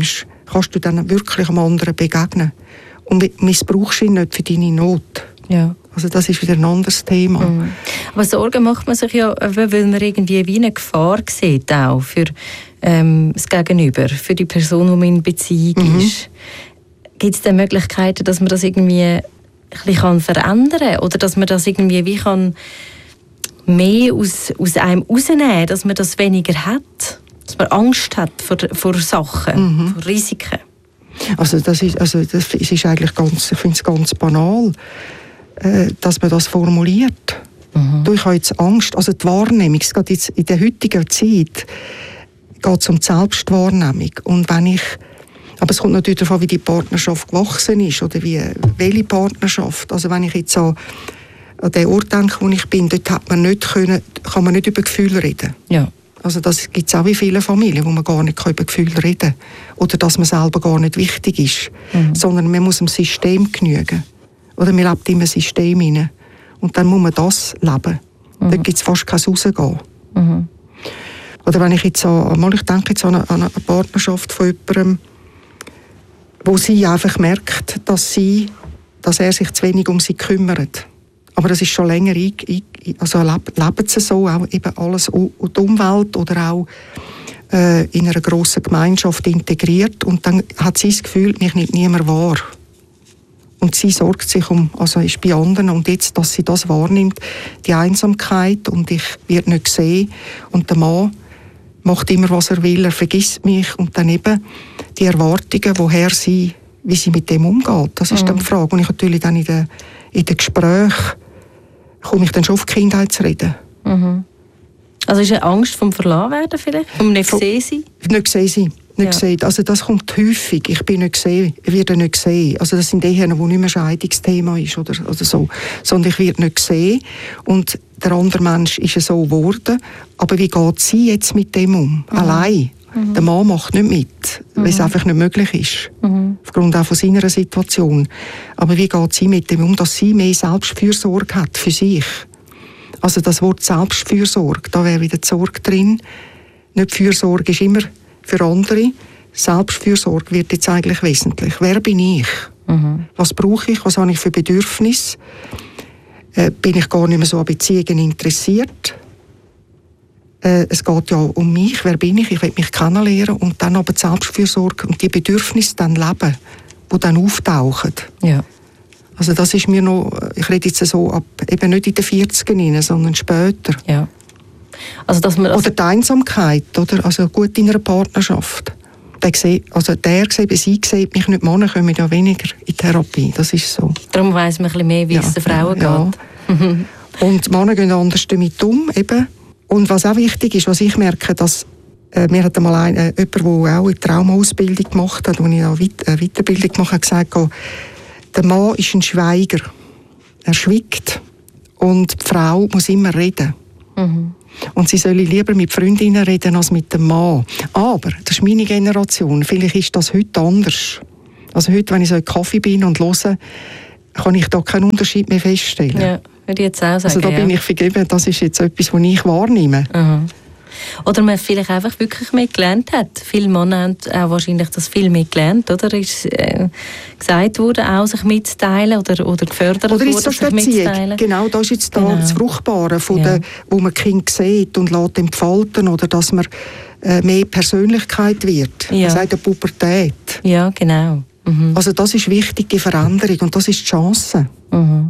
kannst du dann wirklich einem anderen begegnen. Und missbrauchst ihn nicht für deine Not. Ja. Also das ist wieder ein anderes Thema. Mhm. Aber Sorgen macht man sich ja, weil man irgendwie wie eine Gefahr sieht, auch für ähm, das Gegenüber, für die Person, die man in Beziehung mhm. ist. Gibt es denn Möglichkeiten, dass man das irgendwie ein bisschen verändern kann? Oder dass man das irgendwie wie kann mehr aus, aus einem rausnehmen kann, dass man das weniger hat? Dass man Angst hat vor, vor Sachen, mhm. vor Risiken? Also das ist, also das ist eigentlich ganz, ich finde es ganz banal, äh, dass man das formuliert. Mhm. Du, ich habe jetzt Angst, also die Wahrnehmung, es geht jetzt in der heutigen Zeit geht es um die Selbstwahrnehmung. Und wenn ich, aber es kommt natürlich davon, wie die Partnerschaft gewachsen ist oder wie, welche Partnerschaft. Also wenn ich jetzt an, an den Ort denke, wo ich bin, dort hat man nicht können, kann man nicht über Gefühle reden. Ja. Also das gibt es auch in vielen Familien, wo man gar nicht über Gefühle reden kann. Oder dass man selber gar nicht wichtig ist. Mhm. Sondern man muss dem System genügen. Oder man lebt in einem System hinein. Und dann muss man das leben. Mhm. Da gibt es fast kein Rausgehen. Mhm. Oder wenn ich jetzt an, mal ich denke jetzt an eine, an eine Partnerschaft von jemandem, wo sie einfach merkt, dass, sie, dass er sich zu wenig um sie kümmert. Aber das ist schon länger, also leben sie so, auch eben alles und die Umwelt oder auch äh, in einer grossen Gemeinschaft integriert. Und dann hat sie das Gefühl, mich nimmt niemand wahr. Und sie sorgt sich um, also ist bei anderen, und jetzt, dass sie das wahrnimmt, die Einsamkeit, und ich werde nicht gesehen, und der Mann macht immer, was er will, er vergisst mich, und dann eben die Erwartungen, woher sie, wie sie mit dem umgeht, das ist mhm. dann die Frage. Und ich natürlich dann in den, in den Gesprächen komme ich dann schon auf die Kindheit zu reden. Mhm. Also ist eine Angst vom Verlassen vielleicht? Um nicht gesehen sein? Nicht gesehen sein. Nicht ja. gesehen. Also das kommt häufig. Ich bin nicht gesehen, ich werde nicht gesehen. Also das sind die, wo nicht mehr Scheidungsthema ist oder, oder so. Sondern ich werde nicht gesehen. Und der andere Mensch ist so geworden. Aber wie geht sie jetzt mit dem um? Mhm. Allein. Mhm. Der Mann macht nicht mit, mhm. weil es einfach nicht möglich ist. Mhm. Aufgrund auch von seiner Situation. Aber wie geht sie mit dem um, dass sie mehr Selbstfürsorge hat für sich? Also das Wort Selbstfürsorge, da wäre wieder die Sorge drin. Nicht Fürsorge ist immer für andere. Selbstfürsorge wird jetzt eigentlich wesentlich. Wer bin ich? Mhm. Was brauche ich? Was habe ich für Bedürfnisse? Äh, bin ich gar nicht mehr so an Beziehungen interessiert? Äh, es geht ja um mich. Wer bin ich? Ich will mich kennenlernen und dann aber die Selbstfürsorge und die Bedürfnisse dann leben, die dann auftauchen. Ja. Also das ist mir noch, ich rede jetzt so ab, eben nicht in den vierzigern, sondern später. Ja. Also, dass man oder die Einsamkeit, oder? Also gut in einer Partnerschaft. Der, sieht, also der sieht, sie sieht mich nicht, Männer kommen ja weniger in Therapie, das ist so. Darum weiss man ein bisschen mehr, wie ja, es den Frauen ja. geht. Und Männer gehen anders damit um, eben. Und was auch wichtig ist, was ich merke, dass äh, mir hat einmal ein, äh, jemand, der auch eine Traumausbildung gemacht hat, wo ich auch Weit- eine Weiterbildung gemacht habe, gesagt, der Mann ist ein Schweiger. Er schweigt. Und die Frau muss immer reden. Mhm. Und sie soll lieber mit Freundinnen reden als mit dem Mann. Aber, das ist meine Generation, vielleicht ist das heute anders. Also heute, wenn ich so in Kaffee bin und höre, kann ich da keinen Unterschied mehr feststellen. Ja, würde ich jetzt auch sagen. Also da bin ja. ich vergeben, das ist jetzt etwas, was ich wahrnehme. Mhm. Oder man vielleicht einfach wirklich mehr gelernt hat. Viele Männer haben auch wahrscheinlich das viel mehr gelernt, oder? Ist äh, gesagt worden, auch sich mitzuteilen oder, oder gefördert oder worden, sich mitzuteilen. Genau, da ist jetzt genau. da das Fruchtbare, von ja. der, wo man Kind sieht und lässt entfalten, oder dass man äh, mehr Persönlichkeit wird. Ja. Man sagt ja Pubertät. Ja, genau. Mhm. Also das ist wichtig, die Veränderung, und das ist die Chance. Mhm.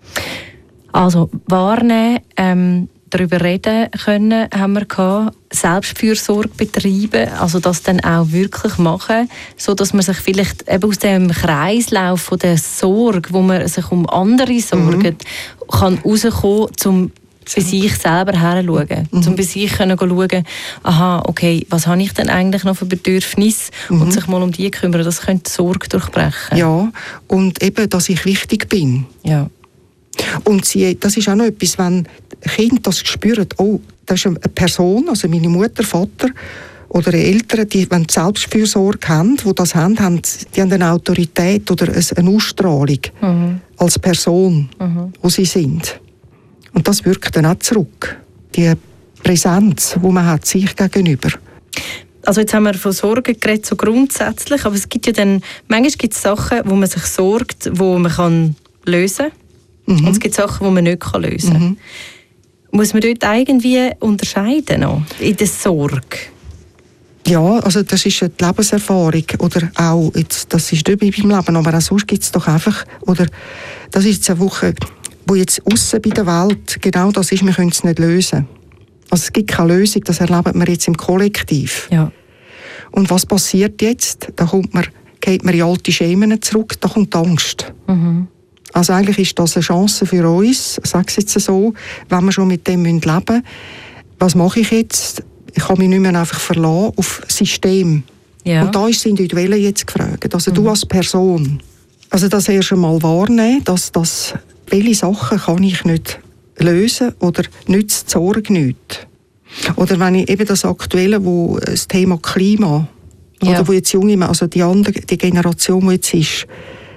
Also wahrnehmen, ähm, darüber reden können, haben wir gehabt, Selbstfürsorge betreiben, also das dann auch wirklich machen, so dass man sich vielleicht eben aus dem Kreislauf von der Sorge, wo man sich um andere sorgt, mhm. kann rauskommen, um bei sich selber herzuschauen, mhm. um bei sich können schauen, aha, okay, was habe ich denn eigentlich noch für Bedürfnisse, mhm. und sich mal um die kümmern, das könnte die Sorge durchbrechen. Ja, und eben, dass ich wichtig bin. Ja. Und sie, das ist auch noch etwas, wenn Kinder das spüren, oh, das ist eine Person, also meine Mutter, Vater oder Eltern, die, wenn die Selbstfürsorge haben, die das haben, haben die haben eine Autorität oder eine Ausstrahlung mhm. als Person, mhm. wo sie sind. Und das wirkt dann auch zurück. Die Präsenz, die man hat, sich gegenüber. also jetzt haben wir von Sorgen geredet, so grundsätzlich, aber es gibt ja dann, manchmal gibt es Sachen, wo man sich sorgt, wo man kann lösen kann. Mhm. Und es gibt Sachen, die man nicht kann lösen kann. Mhm. Muss man dort irgendwie unterscheiden noch, in der Sorge? Ja, also das ist eine Lebenserfahrung. Oder auch, jetzt, das ist nicht bei meinem Leben, aber auch sonst gibt es doch einfach, oder das ist jetzt eine Woche, wo jetzt aussen bei der Welt genau das ist, wir können es nicht lösen. Also es gibt keine Lösung, das erleben wir jetzt im Kollektiv. Ja. Und was passiert jetzt? Da kommt man, geht man in alte Schemen zurück, da kommt Angst. Mhm. Also eigentlich ist das eine Chance für uns, ich sage es jetzt so, wenn wir schon mit dem leben müssen. Was mache ich jetzt? Ich kann mich nicht mehr einfach verlassen auf das System. Ja. Und da ist das Individuelle jetzt gefragt. Also mhm. du als Person. Also das erst einmal wahrnehmen, dass das, welche Sachen kann ich nicht lösen oder nützt die Sorge nicht. Oder wenn ich eben das Aktuelle, wo das Thema Klima, ja. oder wo jetzt junge, also die andere, die Generation, die jetzt ist,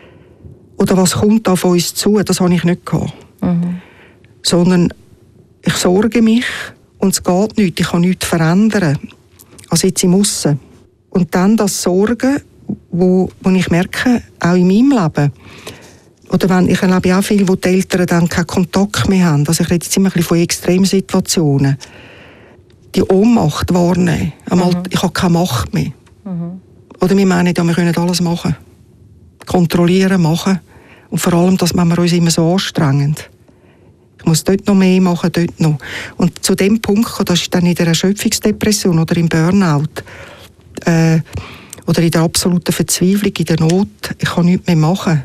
oder was kommt da auf uns zu, das habe ich nicht gehabt. Mhm. Sondern ich sorge mich und es geht nichts, ich kann nichts verändern. Also jetzt im Aussen. Und dann das Sorgen, wo, wo ich merke, auch in meinem Leben, oder wenn, ich erlebe auch viele, wo die Eltern dann keinen Kontakt mehr haben. Also ich rede jetzt immer ein bisschen von Extremsituationen. Die Ohnmacht wahrnehmen. Einmal, mhm. ich habe keine Macht mehr. Mhm. Oder wir meinen, ja, wir können alles machen. Kontrollieren, machen. Und vor allem, dass wir uns immer so anstrengen. Ich muss dort noch mehr machen, dort noch. Und zu dem Punkt, das ist dann in der Erschöpfungsdepression oder im Burnout, äh, oder in der absoluten Verzweiflung, in der Not, ich kann nichts mehr machen.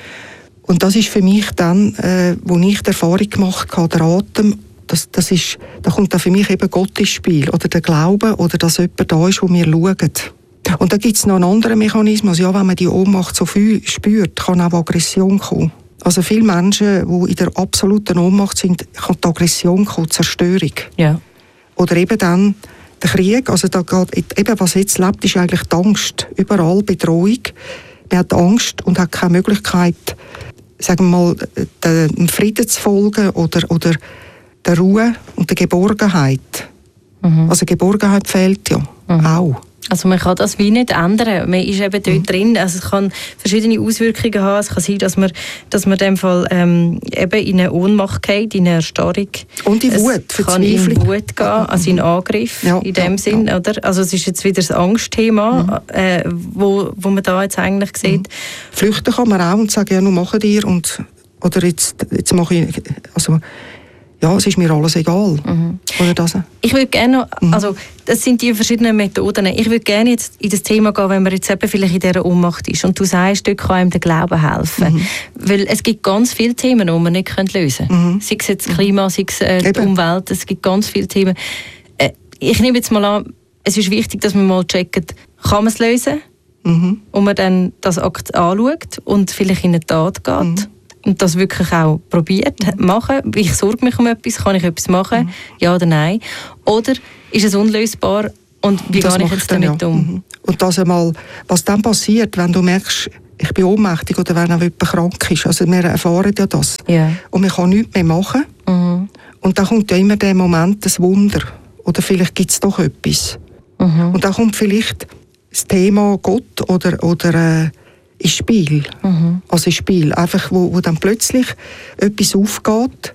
Und das ist für mich dann, äh, wo ich die Erfahrung gemacht habe, der Atem, das, das ist, da kommt dann für mich eben Gott ins Spiel. Oder der Glaube, oder dass jemand da ist, wo wir schauen. Und da gibt es noch einen anderen Mechanismus. Ja, wenn man die Ohnmacht so viel spürt, kann auch Aggression kommen. Also viele Menschen, die in der absoluten Ohnmacht sind, kann die Aggression kommen, Zerstörung. Ja. Oder eben dann der Krieg. Also da geht, eben was jetzt lebt, ist eigentlich die Angst. Überall Bedrohung. Man hat Angst und hat keine Möglichkeit, sagen wir mal, dem Frieden zu folgen oder, oder der Ruhe und der Geborgenheit. Mhm. Also Geborgenheit fehlt ja mhm. auch. Also man kann das wie nicht ändern. Man ist eben dort mhm. drin. Also es kann verschiedene Auswirkungen haben. Es kann sein, dass man, dass man in dem Fall ähm, eben in eine Ohnmacht geht, in eine Erstarrung. Und in Wut, es kann in Wut gehen, also in Angriff ja, in dem ja, Sinn. Ja. Oder? Also es ist jetzt wieder das Angstthema, mhm. äh, wo, wo man da jetzt eigentlich sieht. Mhm. Flüchten kann man auch und sagen, ja, nun machen dir und oder jetzt, jetzt mache ich, also ja, es ist mir alles egal. Mhm. Oder das? Ich würde gerne, also das sind die verschiedenen Methoden. Ich würde gerne jetzt in das Thema gehen, wenn man jetzt eben vielleicht in dieser Ohnmacht ist und du sagst, dort kann einem der Glaube helfen. Mhm. Weil es gibt ganz viele Themen, die man nicht lösen können. Mhm. Sei es jetzt das Klima, sei es äh, die Umwelt, es gibt ganz viele Themen. Äh, ich nehme jetzt mal an, es ist wichtig, dass man mal checkt, kann man es lösen? Mhm. Und man dann das Akt anschaut und vielleicht in eine Tat geht. Mhm. Und das wirklich auch probiert, machen. Ich sorge mich um etwas, kann ich etwas machen? Mhm. Ja oder nein? Oder ist es unlösbar und wie gehe ich jetzt damit ja. um? Mhm. Und das einmal, was dann passiert, wenn du merkst, ich bin ohnmächtig oder wenn auch jemand krank ist. Also wir erfahren ja das. Yeah. Und man kann nichts mehr machen. Mhm. Und dann kommt ja immer der Moment, das Wunder. Oder vielleicht gibt es doch etwas. Mhm. Und dann kommt vielleicht das Thema Gott oder, oder äh, ins Spiel. Mhm. Also ins Spiel. Einfach, wo, wo dann plötzlich etwas aufgeht,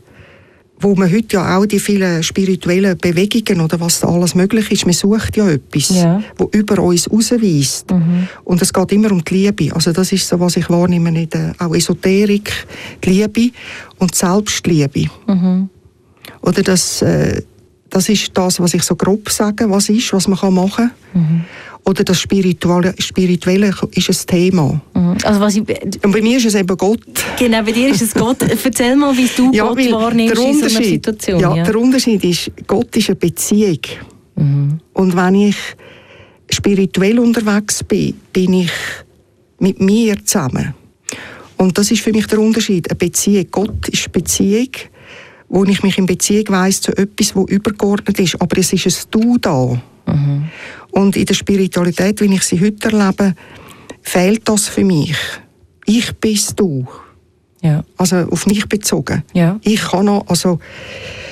wo man heute ja auch die vielen spirituellen Bewegungen oder was da alles möglich ist, man sucht ja etwas, ja. wo über uns rausweist. Mhm. Und es geht immer um die Liebe. Also das ist so, was ich wahrnehme in der auch Esoterik, die Liebe und die Selbstliebe. Mhm. Oder das, äh, das ist das, was ich so grob sage, was ist, was man machen kann. Mhm. Oder das Spirituelle, Spirituelle ist ein Thema. Mhm. Also was ich, und bei mir ist es eben Gott. Genau, bei dir ist es Gott. Erzähl mal, wie du ja, Gott wahrnimmst in so einer Situation. Ja, ja, der Unterschied ist, Gott ist eine Beziehung. Mhm. Und wenn ich spirituell unterwegs bin, bin ich mit mir zusammen. Und das ist für mich der Unterschied. Eine Beziehung. Gott ist eine Beziehung, wo ich mich in Beziehung weiss zu etwas, das übergeordnet ist. Aber es ist ein Du da. Mhm. Und in der Spiritualität, wie ich sie heute erlebe, fehlt das für mich. Ich bin du. Ja. Also auf mich bezogen. Ja. Ich kann noch, also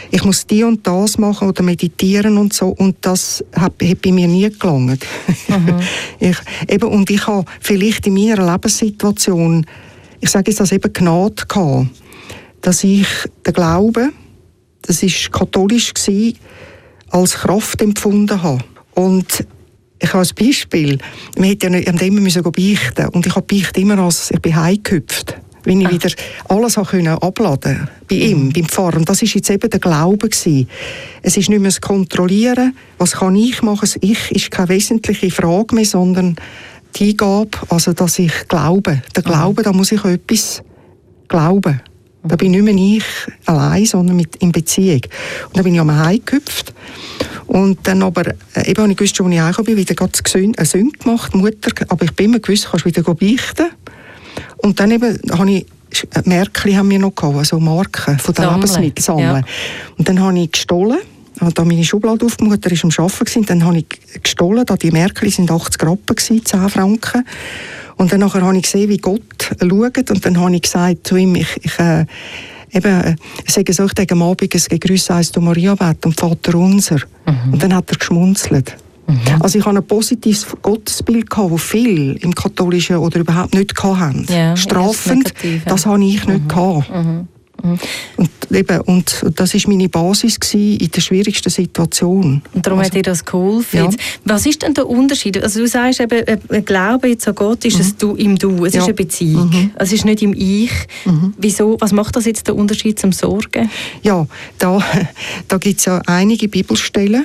ich muss die und das machen oder meditieren und so, und das hat, hat bei mir nie gelangt. Mhm. ich, eben, und ich habe vielleicht in meiner Lebenssituation, ich sage jetzt das eben Gnade gehabt, dass ich den Glauben, das war katholisch gewesen, als Kraft empfunden habe. Und ich habe ein Beispiel, wir hätten ja nicht immer müssen beichten, und ich habe beichten immer als, ich bin heimgehüpft, wenn ich ah. wieder alles abladen konnte, bei ihm, mhm. beim Pfarrer. Und das war jetzt eben der Glaube gewesen. Es ist nicht mehr das Kontrollieren, was kann ich machen, das Ich ist keine wesentliche Frage mehr, sondern die Eingabe, also dass ich glaube. Der Glaube, mhm. da muss ich etwas glauben. Da bin nicht mehr ich allein, sondern mit, in Beziehung. Und dann bin ich einmal heimgehüpft. Und dann aber, äh, eben habe ich gewusst, als ich heimgekommen bin, wieder ganz eine Sünde gemacht, Mutter, aber ich bin immer gewusst, kannst wieder beichten. Und dann eben habe ich, Märkchen haben wir noch gehabt, also Marken von den Lebensmitteln sammeln. Ja. Und dann habe ich gestohlen, habe da meine Schublade aufgemacht, er war am Arbeiten gewesen, dann habe ich gestohlen, da die Märkchen sind achtzig Rappen gewesen, zehn Franken. Und dann nachher habe ich gesehen, wie Gott schaut, und dann habe ich gesagt zu ihm, ich, ich äh, eben, äh, ich sage so, ich denke am Abend, es «Gegrüßt seist du Maria» bett und «Vater unser». Mhm. Und dann hat er geschmunzelt. Mhm. Also ich hatte ein positives Gottesbild gehabt, das viele im Katholischen oder überhaupt nicht hatten. Ja, strafend, das hatte ich nicht mhm. gehabt. Mhm. Mhm. Und, eben, und das war meine Basis in der schwierigsten Situation. Und darum also, hat dir das geholfen. Ja. Was ist denn der Unterschied? Also du sagst eben, ein Glaube jetzt an Gott ist mhm. es du, im Du, es ja. ist eine Beziehung. Mhm. Es ist nicht im Ich. Mhm. Wieso? Was macht das jetzt den Unterschied zum Sorgen? Ja, da, da gibt es ja einige Bibelstellen,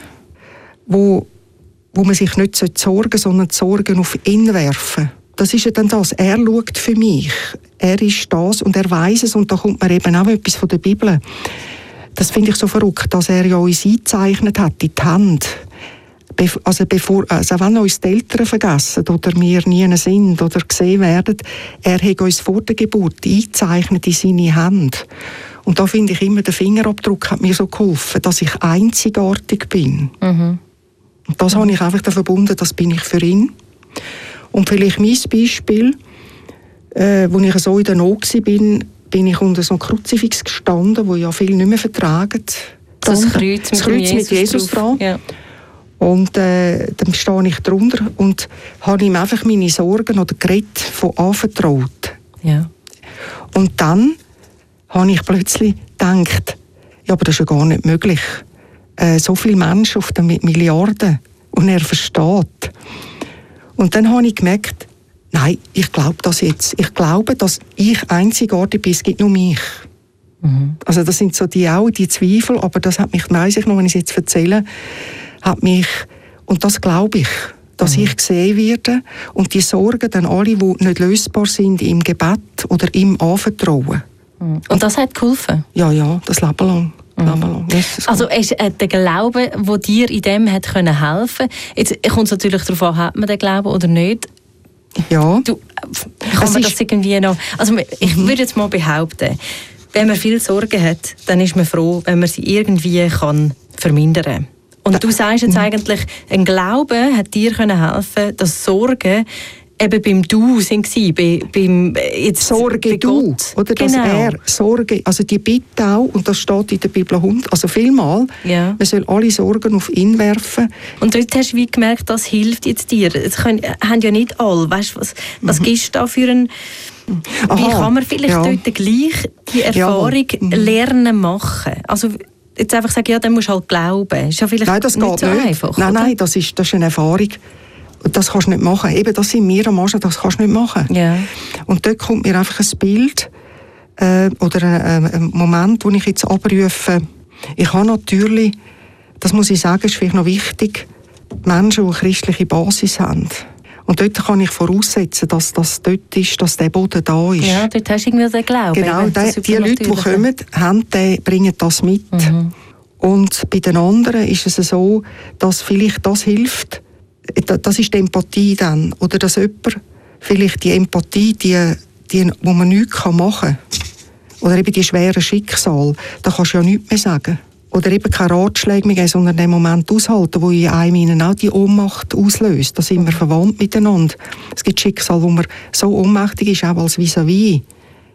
wo, wo man sich nicht sorgen sollte, sondern die Sorgen auf ihn werfen. Das ist ja dann das. Er schaut für mich. Er ist das und er weiss es. Und da kommt mir eben auch etwas von der Bibel. Das finde ich so verrückt, dass er ja uns eingezeichnet hat in die Hand. Also, bevor, also wenn uns die Eltern vergessen oder wir nie sind oder gesehen werden, er hat uns vor der Geburt eingezeichnet in seine Hand. Und da finde ich immer, der Fingerabdruck hat mir so geholfen, dass ich einzigartig bin. Mhm. Und das mhm. habe ich einfach da verbunden, das bin ich für ihn. Und vielleicht mein Beispiel, äh, als ich so in der Not war, bin, bin ich unter so einem Kruzifix gestanden, wo ja viele nicht mehr vertragen. Das Kreuz mit, das Kreuz Jesus, mit Jesus dran. Ja. Und äh, dann stehe ich drunter und habe ihm einfach meine Sorgen oder Gerät von anvertraut. Ja. Und dann habe ich plötzlich gedacht, ja, aber das ist ja gar nicht möglich. Äh, so viele Menschen auf den Milliarden und er versteht. Und dann habe ich gemerkt, nein, ich glaube das jetzt. Ich glaube, dass ich einzigartig bin, es gibt nur mich. Mhm. Also das sind so die auch die Zweifel, aber das hat mich, weiss ich noch, wenn ich es jetzt erzähle, hat mich, und das glaube ich, dass mhm. ich gesehen werde und die Sorgen dann alle, die nicht lösbar sind, im Gebet oder im Anvertrauen. Mhm. Und das hat geholfen? Ja, ja, das Leben lang. Mhm. Also ist äh, der Glaube, der dir in dem hat können helfen. Jetzt kommt es natürlich darauf an, hat man den Glauben oder nicht. Ja. Du, kann man das irgendwie noch... Also ich mhm. würde jetzt mal behaupten, wenn man viel Sorgen hat, dann ist man froh, wenn man sie irgendwie kann vermindern kann. Und da, du sagst jetzt mhm. eigentlich, ein Glaube hat dir können helfen, dass Sorgen eben beim Du sind sie, bei, beim jetzt Sorge bei du, Gott. oder dass genau. er Sorge, also die Bitte auch, und das steht in der Bibel also vielmal, ja. man soll alle Sorgen auf ihn werfen. Und dort hast du wie gemerkt, das hilft jetzt dir. Das können, haben ja nicht alle. Weißt, was, was mhm. gibst du da für ein... Aha, wie kann man vielleicht ja. dort gleich die Erfahrung ja. mhm. lernen machen? Also jetzt einfach sagen, ja, dann musst du halt glauben. Ist ja vielleicht nein, das nicht geht so nicht. einfach. Nein, oder? nein, das ist, das ist eine Erfahrung. Das kannst du nicht machen. Eben, das sind wir am Arsch, das kannst du nicht machen. Ja. Und dort kommt mir einfach ein Bild äh, oder ein, ein Moment, wo ich jetzt abrufe. Ich habe natürlich, das muss ich sagen, ist vielleicht noch wichtig, Menschen, die eine christliche Basis haben. Und dort kann ich voraussetzen, dass das dort ist, dass der Boden da ist. Ja, dort hast du irgendwie den Glauben. Genau, die, die Leute, die kommen, haben, die bringen das mit. Mhm. Und bei den anderen ist es so, dass vielleicht das hilft, das ist die Empathie dann. Oder dass jemand vielleicht die Empathie, die, die, wo man nichts machen kann, oder eben die schweren Schicksale, da kannst du ja nichts mehr sagen. Oder eben keine Ratschläge mehr geben, sondern den Moment aushalten, wo in einem auch die Ohnmacht auslöst. Da sind wir verwandt miteinander. Es gibt Schicksale, wo man so ohnmächtig ist, auch als vis-à-vis.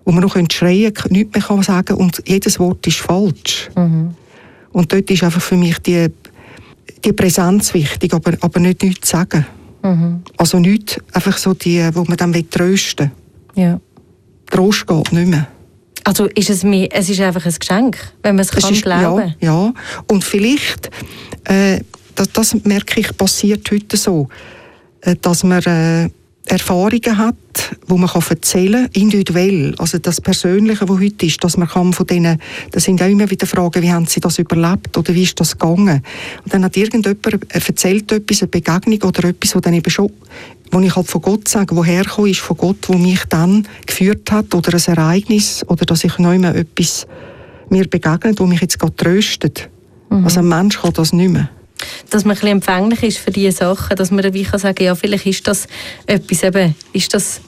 wo man noch schreien kann, nichts mehr kann sagen und jedes Wort ist falsch. Mhm. Und dort ist einfach für mich die, die Präsenz wichtig, aber, aber nicht nichts sagen. Mhm. Also nicht einfach so die, wo man dann trösten will. Ja. Trost geht nicht mehr. Also ist es, mehr, es ist einfach ein Geschenk, wenn man es, es kann ist, glauben. Ja, ja, und vielleicht, äh, das, das merke ich, passiert heute so, äh, dass man äh, Erfahrungen hat, die man kann erzählen kann, individuell. Also das Persönliche, das heute ist, dass man kann von denen, das sind auch immer wieder Fragen, wie haben sie das überlebt oder wie ist das gegangen? Und dann hat irgendjemand erzählt etwas, eine Begegnung oder etwas, wo dann eben schon, wo ich halt von Gott sage, woher gekommen ist, von Gott, wo mich dann geführt hat oder ein Ereignis oder dass ich neu mal etwas mir begegnet, wo mich jetzt gerade tröstet. Mhm. Also ein Mensch kann das nicht mehr. Dass man ein bisschen empfänglich ist für diese Sachen, dass man wie kann sagen, ja, vielleicht ist das etwas eben, ist das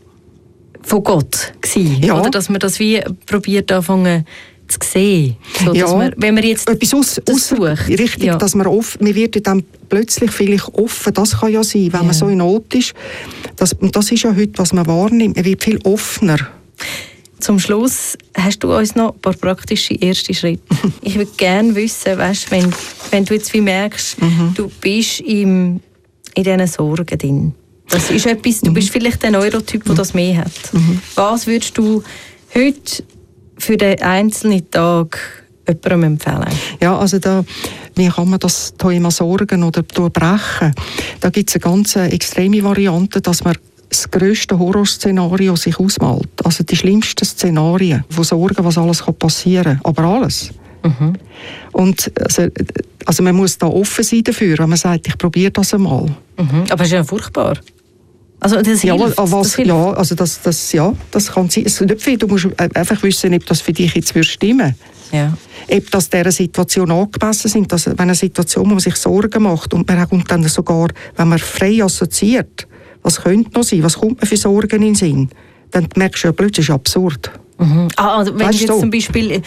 von Gott gewesen, ja. Oder dass man das wie probiert anfangen zu sehen, so, dass ja. man, wenn man jetzt etwas aus, das sucht. Richtig, ja. Dass man offen, man wird dann plötzlich vielleicht offen, das kann ja sein, wenn ja. man so in Not ist, das, und das ist ja heute, was man wahrnimmt, man wird viel offener. Zum Schluss hast du uns noch ein paar praktische erste Schritte. Ich würde gerne wissen, weißt, wenn, wenn du jetzt wie merkst, mhm. du bist im, in diesen Sorgen drin. Das ist etwas, du bist vielleicht der Neurotyp, der das mehr hat. Mhm. Was würdest du heute für den einzelnen Tag jemandem empfehlen? Ja, also da, wie kann man das Thema Sorgen oder durchbrechen? Da gibt es eine ganz extreme Variante, dass man das grösste Horrorszenario sich ausmalt. Also die schlimmsten Szenarien von Sorgen, was alles passieren kann. Aber alles. Mhm. Und also, also man muss da offen sein dafür, wenn man sagt, ich probiere das einmal. Mhm. Aber es ist ja furchtbar. Also das ja, hilft. Was, das hilft. Ja, also das, das, ja, das kann sein. Es ist nicht viel. Du musst einfach wissen, ob das für dich jetzt stimmen würde. Ja. Ob das dieser Situation angemessen sind. Dass, wenn eine Situation, wo man sich Sorgen macht und man kommt dann sogar, wenn man frei assoziiert, was könnte noch sein? Was kommt mir für Sorgen in den Sinn? Dann merkst du ja plötzlich, das ist absurd. Mhm. Ah, also wenn weißt du jetzt du? zum Beispiel... Äh,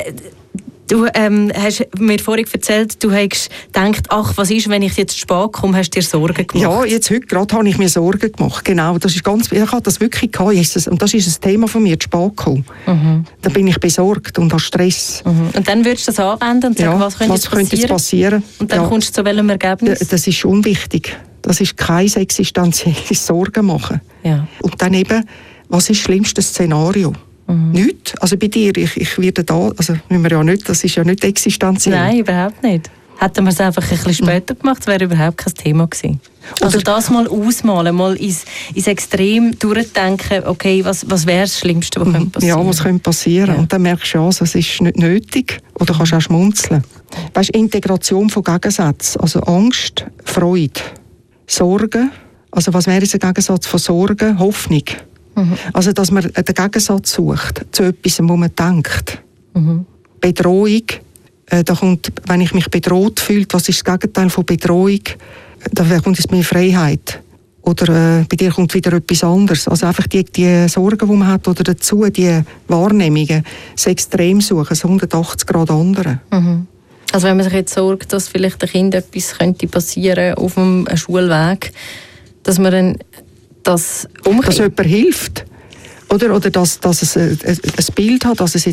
du ähm, hast mir vorhin erzählt, du hast gedacht, ach, was ist, wenn ich jetzt spät komme, hast du dir Sorgen gemacht? Ja, jetzt heute gerade habe ich mir Sorgen gemacht. Genau, das ist ganz, ich hatte das wirklich gehabt. Jesus, und das ist ein Thema von mir, zu spät kommen. Mhm. Dann bin ich besorgt und habe Stress. Mhm. Und dann würdest du das anwenden und sagen, ja, was könnte, was jetzt, könnte passieren? jetzt passieren? Und dann ja. kommst du zu welchem Ergebnis? Das ist unwichtig. Das ist kein existenzielles Sorgen machen. Ja. Und dann eben, was ist das schlimmste Szenario? Mhm. Nichts. Also bei dir, ich, ich werde da, also müssen wir ja nicht, das ist ja nicht existenziell. Nein, überhaupt nicht. Hätten wir es einfach ein bisschen später gemacht, das wäre überhaupt kein Thema gewesen. Also Oder das mal ausmalen, mal ins, ins Extrem durchdenken, okay, was, was wäre das Schlimmste, was könnte passieren? Ja, was könnte passieren? Ja. Und dann merkst du ja, also, es ist nicht nötig. Oder kannst auch schmunzeln. Weißt, Integration von Gegensätzen, also Angst, Freude, Sorgen, also was wäre jetzt ein Gegensatz von Sorgen? Hoffnung. Mhm. Also, dass man den Gegensatz sucht zu etwas, wo man denkt. Mhm. Bedrohung, äh, da kommt, wenn ich mich bedroht fühle, was ist das Gegenteil von Bedrohung? Da kommt es mir Freiheit. Oder äh, bei dir kommt wieder etwas anderes. Also einfach die, die Sorgen, die man hat, oder dazu die Wahrnehmungen, das Extrem suchen, das hundertachtzig Grad andere. Mhm. Also wenn man sich jetzt sorgt, dass vielleicht dem Kind etwas könnte passieren auf dem Schulweg, dass man dann das umkehrt. Dass jemand hilft. Oder, oder dass, dass es ein, ein Bild hat, dass es